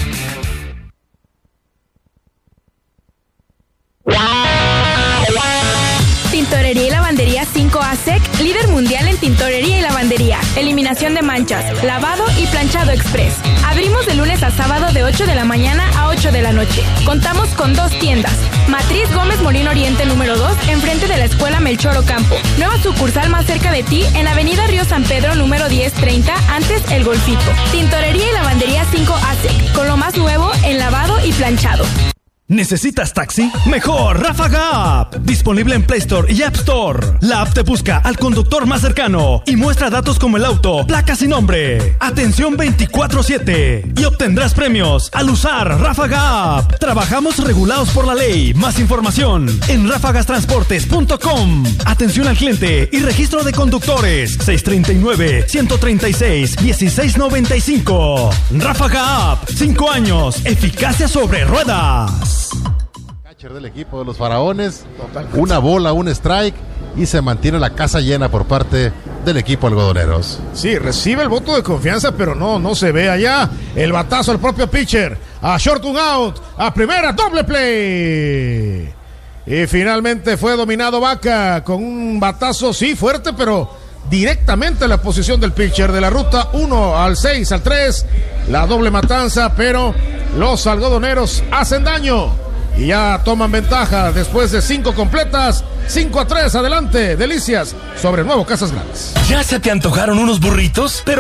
Tintorería y lavandería cinco A S E C, líder mundial en tintorería y lavandería, eliminación de manchas, lavado y planchado express. Abrimos de lunes a sábado de ocho de la mañana a ocho de la noche. Contamos con dos tiendas. Matriz Gómez Molino Oriente número dos, enfrente de la Escuela Melchor Ocampo. Nueva sucursal más cerca de ti en Avenida Río San Pedro número diez treinta, antes El Golfito. Tintorería y lavandería cinco A S E C, con lo más nuevo en lavado y planchado. ¿Necesitas taxi? Mejor Ráfaga App. Disponible en Play Store y App Store. La app te busca al conductor más cercano y muestra datos como el auto, placas y nombre. Atención veinticuatro siete. Y obtendrás premios al usar Ráfaga App. Trabajamos regulados por la ley. Más información en ráfagas transportes punto com. Atención al cliente y registro de conductores. seis tres nueve, uno tres seis, uno seis nueve cinco. Ráfaga App. Cinco años. Eficacia sobre ruedas. Catcher del equipo de los Faraones, una bola, un strike y se mantiene la casa llena por parte del equipo algodoneros. Sí, recibe el voto de confianza, pero no, no se ve allá. El batazo al propio pitcher, a short un out, a primera, doble play. Y finalmente fue dominado Vaca con un batazo, sí, fuerte, pero directamente en la posición del pitcher de la ruta uno al seis al tres. La doble matanza, pero los algodoneros hacen daño y ya toman ventaja después de cinco completas. Cinco a tres, adelante, Delicias sobre Nuevo Casas Grandes. ¿Ya se te antojaron unos burritos? Pero